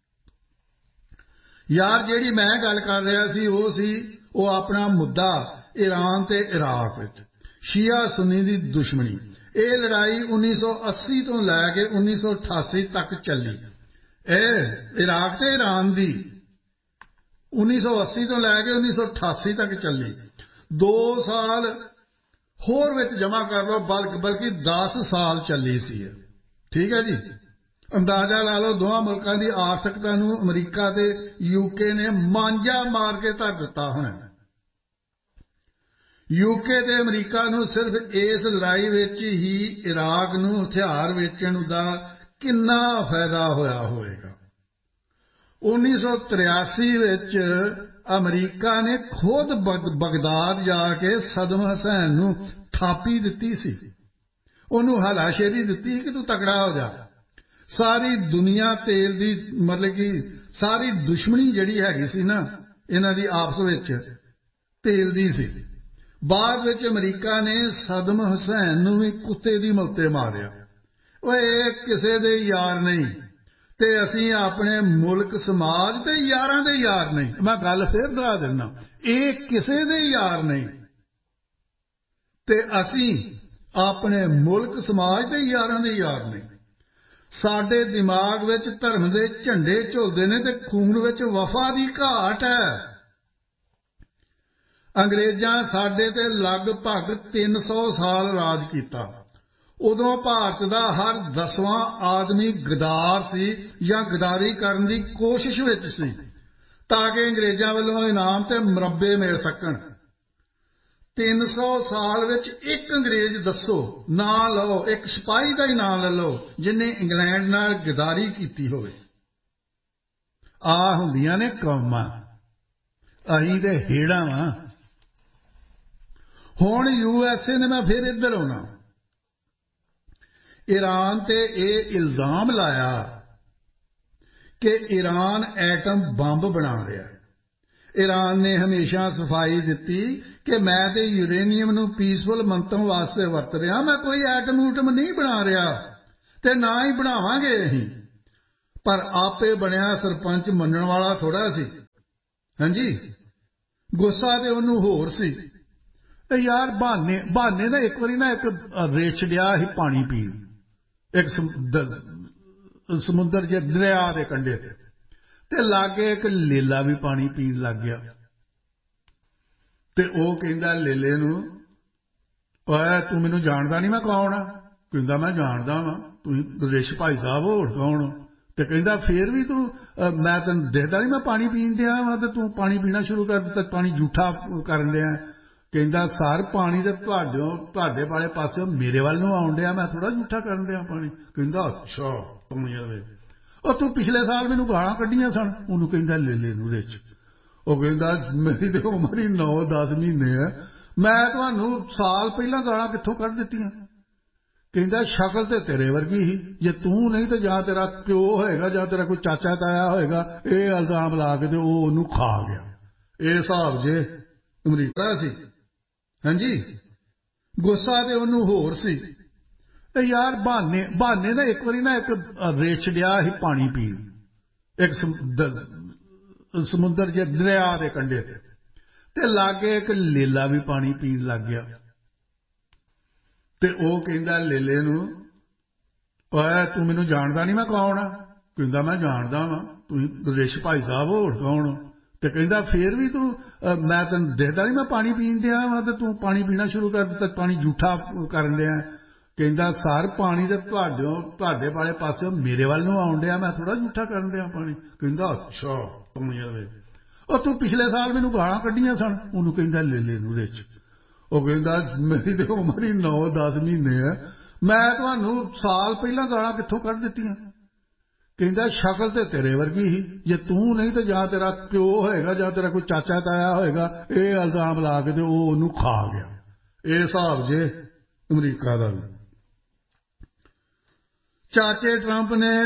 ਯਾਰ, ਜਿਹੜੀ ਮੈਂ ਗੱਲ ਕਰ ਰਿਹਾ ਸੀ ਉਹ ਆਪਣਾ ਮੁੱਦਾ ਈਰਾਨ ਤੇ ਇਰਾਕ ਵਿੱਚ ਸ਼ੀਆ ਸੁੰਨੀ ਦੀ ਦੁਸ਼ਮਣੀ। ਇਹ ਲੜਾਈ 1980 ਤੋਂ ਲੈ ਕੇ 1988 ਤੱਕ ਚੱਲੀ। ਇਹ ਇਰਾਕ ਤੇ ਈਰਾਨ ਦੀ 1980 ਤੋਂ ਲੈ ਕੇ 1988 ਤੱਕ ਚੱਲੀ। 2 ਸਾਲ ਹੋਰ ਵਿੱਚ ਜਮ੍ਹਾਂ ਕਰ ਲਓ, ਬਲਕਿ 10 ਸਾਲ ਚੱਲੀ ਸੀ। ਠੀਕ ਹੈ ਜੀ। ਅੰਦਾਜ਼ਾ ਲਾ ਲਓ ਦੋਵਾਂ ਮੁਲਕਾਂ ਦੀ ਆਰਥਿਕਤਾ ਨੂੰ ਅਮਰੀਕਾ ਤੇ UK ਨੇ ਮਾਂਜਾ ਮਾਰ ਕੇ ਧਰ ਦਿੱਤਾ ਹੋਣਾ। UK ਤੇ ਅਮਰੀਕਾ ਨੂੰ ਸਿਰਫ ਇਸ ਲੜਾਈ ਵਿੱਚ ਹੀ ਇਰਾਕ ਨੂੰ ਹਥਿਆਰ ਵੇਚਣ ਦਾ ਕਿੰਨਾ ਫਾਇਦਾ ਹੋਇਆ ਹੋਵੇਗਾ। 1983 ਵਿੱਚ ਅਮਰੀਕਾ ਨੇ ਖੁਦ ਬਗਦਾਦ ਜਾ ਕੇ ਸਦਮ ਹੁਸੈਨ ਨੂੰ ਥਾਪੀ ਦਿੱਤੀ ਸੀ। ਉਹਨੂੰ ਹਲਾਸ਼ੇਰੀ ਦਿੱਤੀ ਕਿ ਤੂੰ ਤਕੜਾ ਹੋ ਜਾ। ਸਾਰੀ ਦੁਨੀਆ ਤੇਲ ਦੀ ਮਤਲਬ ਕਿ ਸਾਰੀ ਦੁਸ਼ਮਣੀ ਜਿਹੜੀ ਹੈਗੀ ਸੀ ਨਾ ਇਹਨਾਂ ਦੀ ਆਪਸ ਵਿੱਚ ਤੇਲ ਦੀ ਸੀ। ਬਾਅਦ ਵਿੱਚ ਅਮਰੀਕਾ ਨੇ ਸਦਮ ਹੁਸੈਨ ਨੂੰ ਵੀ ਕੁੱਤੇ ਦੀ ਮੌਤੇ ਮਾਰਿਆ। ਇਹ ਕਿਸੇ ਦੇ ਯਾਰ ਨਹੀਂ ਤੇ ਅਸੀਂ ਆਪਣੇ ਮੁਲਕ ਸਮਾਜ ਤੇ ਯਾਰਾਂ ਦੇ ਯਾਰ ਨਹੀਂ। ਮੈਂ ਗੱਲ ਫੇਰ ਦੁਹਰਾ ਦਿੰਦਾ, ਇਹ ਕਿਸੇ ਦੇ ਯਾਰ ਨਹੀਂ ਤੇ ਅਸੀਂ ਆਪਣੇ ਮੁਲਕ ਸਮਾਜ ਤੇ ਯਾਰਾਂ ਦੇ ਯਾਰ ਨਹੀਂ। ਸਾਡੇ ਦਿਮਾਗ ਵਿੱਚ ਧਰਮ ਦੇ ਝੰਡੇ ਝੁਲਦੇ ਨੇ ਤੇ ਖੂਨ ਵਿੱਚ ਵਫਾ ਦੀ ਘਾਟ ਹੈ। ਅੰਗਰੇਜ਼ਾਂ ਸਾਡੇ ਤੇ ਲਗਭਗ 300 ਸਾਲ ਰਾਜ ਕੀਤਾ। ਉਦੋਂ ਭਾਰਤ ਦਾ ਹਰ 10ਵਾਂ ਆਦਮੀ ਗਦਾਰ ਸੀ ਜਾਂ ਗਦਾਰੀ ਕਰਨ ਦੀ ਕੋਸ਼ਿਸ਼ ਵਿੱਚ ਸੀ ਤਾਂ ਕਿ ਅੰਗਰੇਜ਼ਾਂ ਵੱਲੋਂ ਇਨਾਮ ਤੇ ਮੁਰੱਬੇ ਮਿਲ ਸਕਣ। 300 ਸਾਲ ਵਿੱਚ ਇੱਕ ਅੰਗਰੇਜ਼ ਦੱਸੋ, ਨਾਂ ਲਓ, ਇੱਕ ਸਿਪਾਹੀ ਦਾ ਹੀ ਨਾਂ ਲੈ ਲਓ ਜਿਹਨੇ ਇੰਗਲੈਂਡ ਨਾਲ ਗਦਾਰੀ ਕੀਤੀ ਹੋਵੇ। ਆ ਹੁੰਦੀਆਂ ਨੇ ਕੌਮਾਂ, ਅਸੀਂ ਤੇ ਹੇੜਾਂ ਵਾਂ। ਹੁਣ USA ਨੇ, ਮੈਂ ਫਿਰ ਇੱਧਰ ਆਉਣਾ, ਈਰਾਨ ਤੇ ਇਹ ਇਲਜ਼ਾਮ ਲਾਇਆ ਕਿ ਈਰਾਨ ਐਟਮ ਬੰਬ ਬਣਾ ਰਿਹਾ। ਈਰਾਨ ਨੇ ਹਮੇਸ਼ਾ ਸਫਾਈ ਦਿੱਤੀ ਕਿ ਮੈਂ ਤੇ ਯੂਰੇਨੀਅਮ ਨੂੰ ਪੀਸਫੁਲ ਮੰਤਵ ਵਾਸਤੇ ਵਰਤ ਰਿਹਾ, ਮੈਂ ਕੋਈ ਐਟਮ ਨਹੀਂ ਬਣਾ ਰਿਹਾ ਤੇ ਨਾ ਹੀ ਬਣਾਵਾਂਗੇ ਅਸੀਂ। ਪਰ ਆਪੇ ਬਣਿਆ ਸਰਪੰਚ ਮੰਨਣ ਵਾਲਾ ਥੋੜਾ ਸੀ। ਹਾਂਜੀ, ਗੁੱਸਾ ਤੇ ਉਹਨੂੰ ਹੋਰ ਸੀ। ਤੇ ਯਾਰ ਬਹਾਨੇ ਨਾ ਇੱਕ ਵਾਰੀ ਨਾ ਇੱਕ ਰਿੱਛ ਗਿਆ ਸੀ ਪਾਣੀ ਪੀਣ ਇੱਕ ਸਮੁੰਦਰ ਜੇ ਦਰਿਆ ਦੇ ਕੰਢੇ ਤੇ ਲਾਗੇ ਇੱਕ ਲੇਲਾ ਵੀ ਪਾਣੀ ਪੀਣ ਲੱਗ ਗਿਆ। ਤੇ ਉਹ ਕਹਿੰਦਾ ਲੇਲੇ ਨੂੰ, ਓਏ ਤੂੰ ਮੈਨੂੰ ਜਾਣਦਾ ਨਹੀਂ, ਮੈਂ ਕੌਣ ਆ? ਕਹਿੰਦਾ ਮੈਂ ਜਾਣਦਾ ਵਾਂ, ਤੁਸੀਂ ਰਿੱਛ ਭਾਈ ਸਾਹਿਬ, ਹੋਰ ਕੌਣ? ਤੇ ਕਹਿੰਦਾ ਫੇਰ ਵੀ ਤੂੰ, ਮੈਂ ਤੈਨੂੰ ਦੇਖਦਾ ਨਹੀਂ, ਮੈਂ ਪਾਣੀ ਪੀਣ ਡਿਆ ਵਾਂ ਤੇ ਤੂੰ ਪਾਣੀ ਪੀਣਾ ਸ਼ੁਰੂ ਕਰ ਦਿੱਤਾ, ਪਾਣੀ ਜੂਠਾ ਕਰਨ ਡਿਆ। ਕਹਿੰਦਾ ਸਰ ਪਾਣੀ ਤੇ ਤੁਹਾਡੇ ਵਾਲੇ ਪਾਸੇ ਮੇਰੇ ਵੱਲ ਨੂੰ ਆਉਣ ਡਿਆ, ਮੈਂ ਥੋੜਾ ਜੂਠਾ ਕਰਨ ਡਿਆ ਪਾਣੀ। ਕਹਿੰਦਾ ਅੱਛਾ ਪਾਣੀ ਵਾਲੇ, ਉਹ ਤੂੰ ਪਿਛਲੇ ਸਾਲ ਮੈਨੂੰ ਗਾਲਾਂ ਕੱਢੀਆਂ ਸਨ। ਉਹਨੂੰ ਕਹਿੰਦਾ ਲੇਲੇ ਨੂੰ ਰਿੱਛ। ਉਹ ਕਹਿੰਦਾ ਮੇਰੀ ਤੇ ਉਮਰ ਹੀ 9-10 ਮਹੀਨੇ ਹੈ, ਮੈਂ ਤੁਹਾਨੂੰ ਸਾਲ ਪਹਿਲਾਂ ਗਾਲਾਂ ਕਿੱਥੋਂ ਕੱਢ ਦਿੱਤੀਆਂ? ਕਹਿੰਦਾ ਸ਼ਕਲ ਤੇ ਤੇਰੇ ਵਰਗੀ ਹੀ, ਜੇ ਤੂੰ ਨਹੀਂ ਤੇ ਜਾਂ ਤੇਰਾ ਪਿਓ ਹੋਏਗਾ ਜਾਂ ਤੇਰਾ ਕੋਈ ਚਾਚਾ ਤਾਇਆ ਹੋਏਗਾ। ਇਹ ਇਲਜ਼ਾਮ ਲਾ ਕੇ ਤੇ ਉਹ ਉਹਨੂੰ ਖਾ ਗਿਆ। ਇਹ ਹਿਸਾਬ ਜੇ ਅਮਰੀਕਾ ਸੀ। ਹਾਂਜੀ, ਗੁੱਸਾ ਤੇ ਉਹਨੂੰ ਹੋਰ ਸੀ। ਤੇ ਯਾਰ ਬਹਾਨੇ ਨਾ ਇੱਕ ਵਾਰੀ ਨਾ ਇੱਕ ਰਿੱਛ ਗਿਆ ਸੀ ਪਾਣੀ ਪੀਣ ਇੱਕ ਸਮੁੰਦਰ ਜੇ ਦਰਿਆ ਦੇ ਕੰਢੇ ਤੇ ਲਾਗੇ ਇੱਕ ਲੇਲਾ ਵੀ ਪਾਣੀ ਪੀਣ ਲੱਗ ਗਿਆ। ਤੇ ਉਹ ਕਹਿੰਦਾ ਲੇਲੇ ਨੂੰ, ਓਏ ਤੂੰ ਮੈਨੂੰ ਜਾਣਦਾ ਨਹੀਂ, ਮੈਂ ਕੌਣ ਆ? ਕਹਿੰਦਾ ਮੈਂ ਜਾਣਦਾ ਵਾਂ, ਤੁਸੀਂ ਰਿੱਛ ਭਾਈ ਸਾਹਿਬ, ਹੋਰ ਕੌਣ? ਤੇ ਕਹਿੰਦਾ ਫੇਰ ਵੀ ਤੂੰ, ਮੈਂ ਤੈਨੂੰ ਦੇਖਦਾ ਨਹੀਂ, ਮੈਂ ਪਾਣੀ ਪੀਣ ਡਿਆ ਵਾਂ ਤੇ ਤੂੰ ਪਾਣੀ ਪੀਣਾ ਸ਼ੁਰੂ ਕਰ ਦਿੱਤਾ, ਪਾਣੀ ਜੂਠਾ ਕਰਨ ਡਿਆ। ਕਹਿੰਦਾ ਸਰ ਪਾਣੀ ਤੇ ਤੁਹਾਡੇ ਵਾਲੇ ਪਾਸੇ ਮੇਰੇ ਵੱਲ ਨੂੰ ਆਉਣ ਡਿਆ, ਮੈਂ ਥੋੜਾ ਜੂਠਾ ਕਰਨ ਡਿਆ ਪਾਣੀ। ਕਹਿੰਦਾ ਅੱਛਾ ਪਾਣੀ ਵਾਲੇ, ਉਹ ਤੂੰ ਪਿਛਲੇ ਸਾਲ ਮੈਨੂੰ ਗਾਲਾਂ ਕੱਢੀਆਂ ਸਨ। ਉਹਨੂੰ ਕਹਿੰਦਾ ਲੇਲੇ ਨੂੰ ਰਿੱਛ। ਉਹ ਕਹਿੰਦਾ ਮੇਰੀ ਤੇ ਉਮਰ ਹੀ 9-10 ਮਹੀਨੇ ਹੈ, ਮੈਂ ਤੁਹਾਨੂੰ ਸਾਲ ਪਹਿਲਾਂ ਗਾਲਾਂ ਕਿੱਥੋਂ ਕੱਢ ਦਿੱਤੀਆਂ? ਕਹਿੰਦਾ ਸ਼ਕਲ ਤੇ ਤੇਰੇ ਵਰਗੀ ਹੀ, ਜੇ ਤੂੰ ਨਹੀਂ ਤੇ ਜਾਂ ਤੇਰਾ ਪਿਓ ਹੋਏਗਾ ਜਾਂ ਤੇਰਾ ਕੋਈ ਚਾਚਾ ਤਾਇਆ ਹੋਏਗਾ। ਇਹ ਇਲਜ਼ਾਮ ਲਾ ਕੇ ਤੇ ਉਹ ਉਹਨੂੰ ਖਾ ਗਿਆ। ਇਹ ਹਿਸਾਬ ਜੇ ਅਮਰੀਕਾ ਦਾ ਵੀ। ਚਾਚੇ ਟਰੰਪ ਨੇ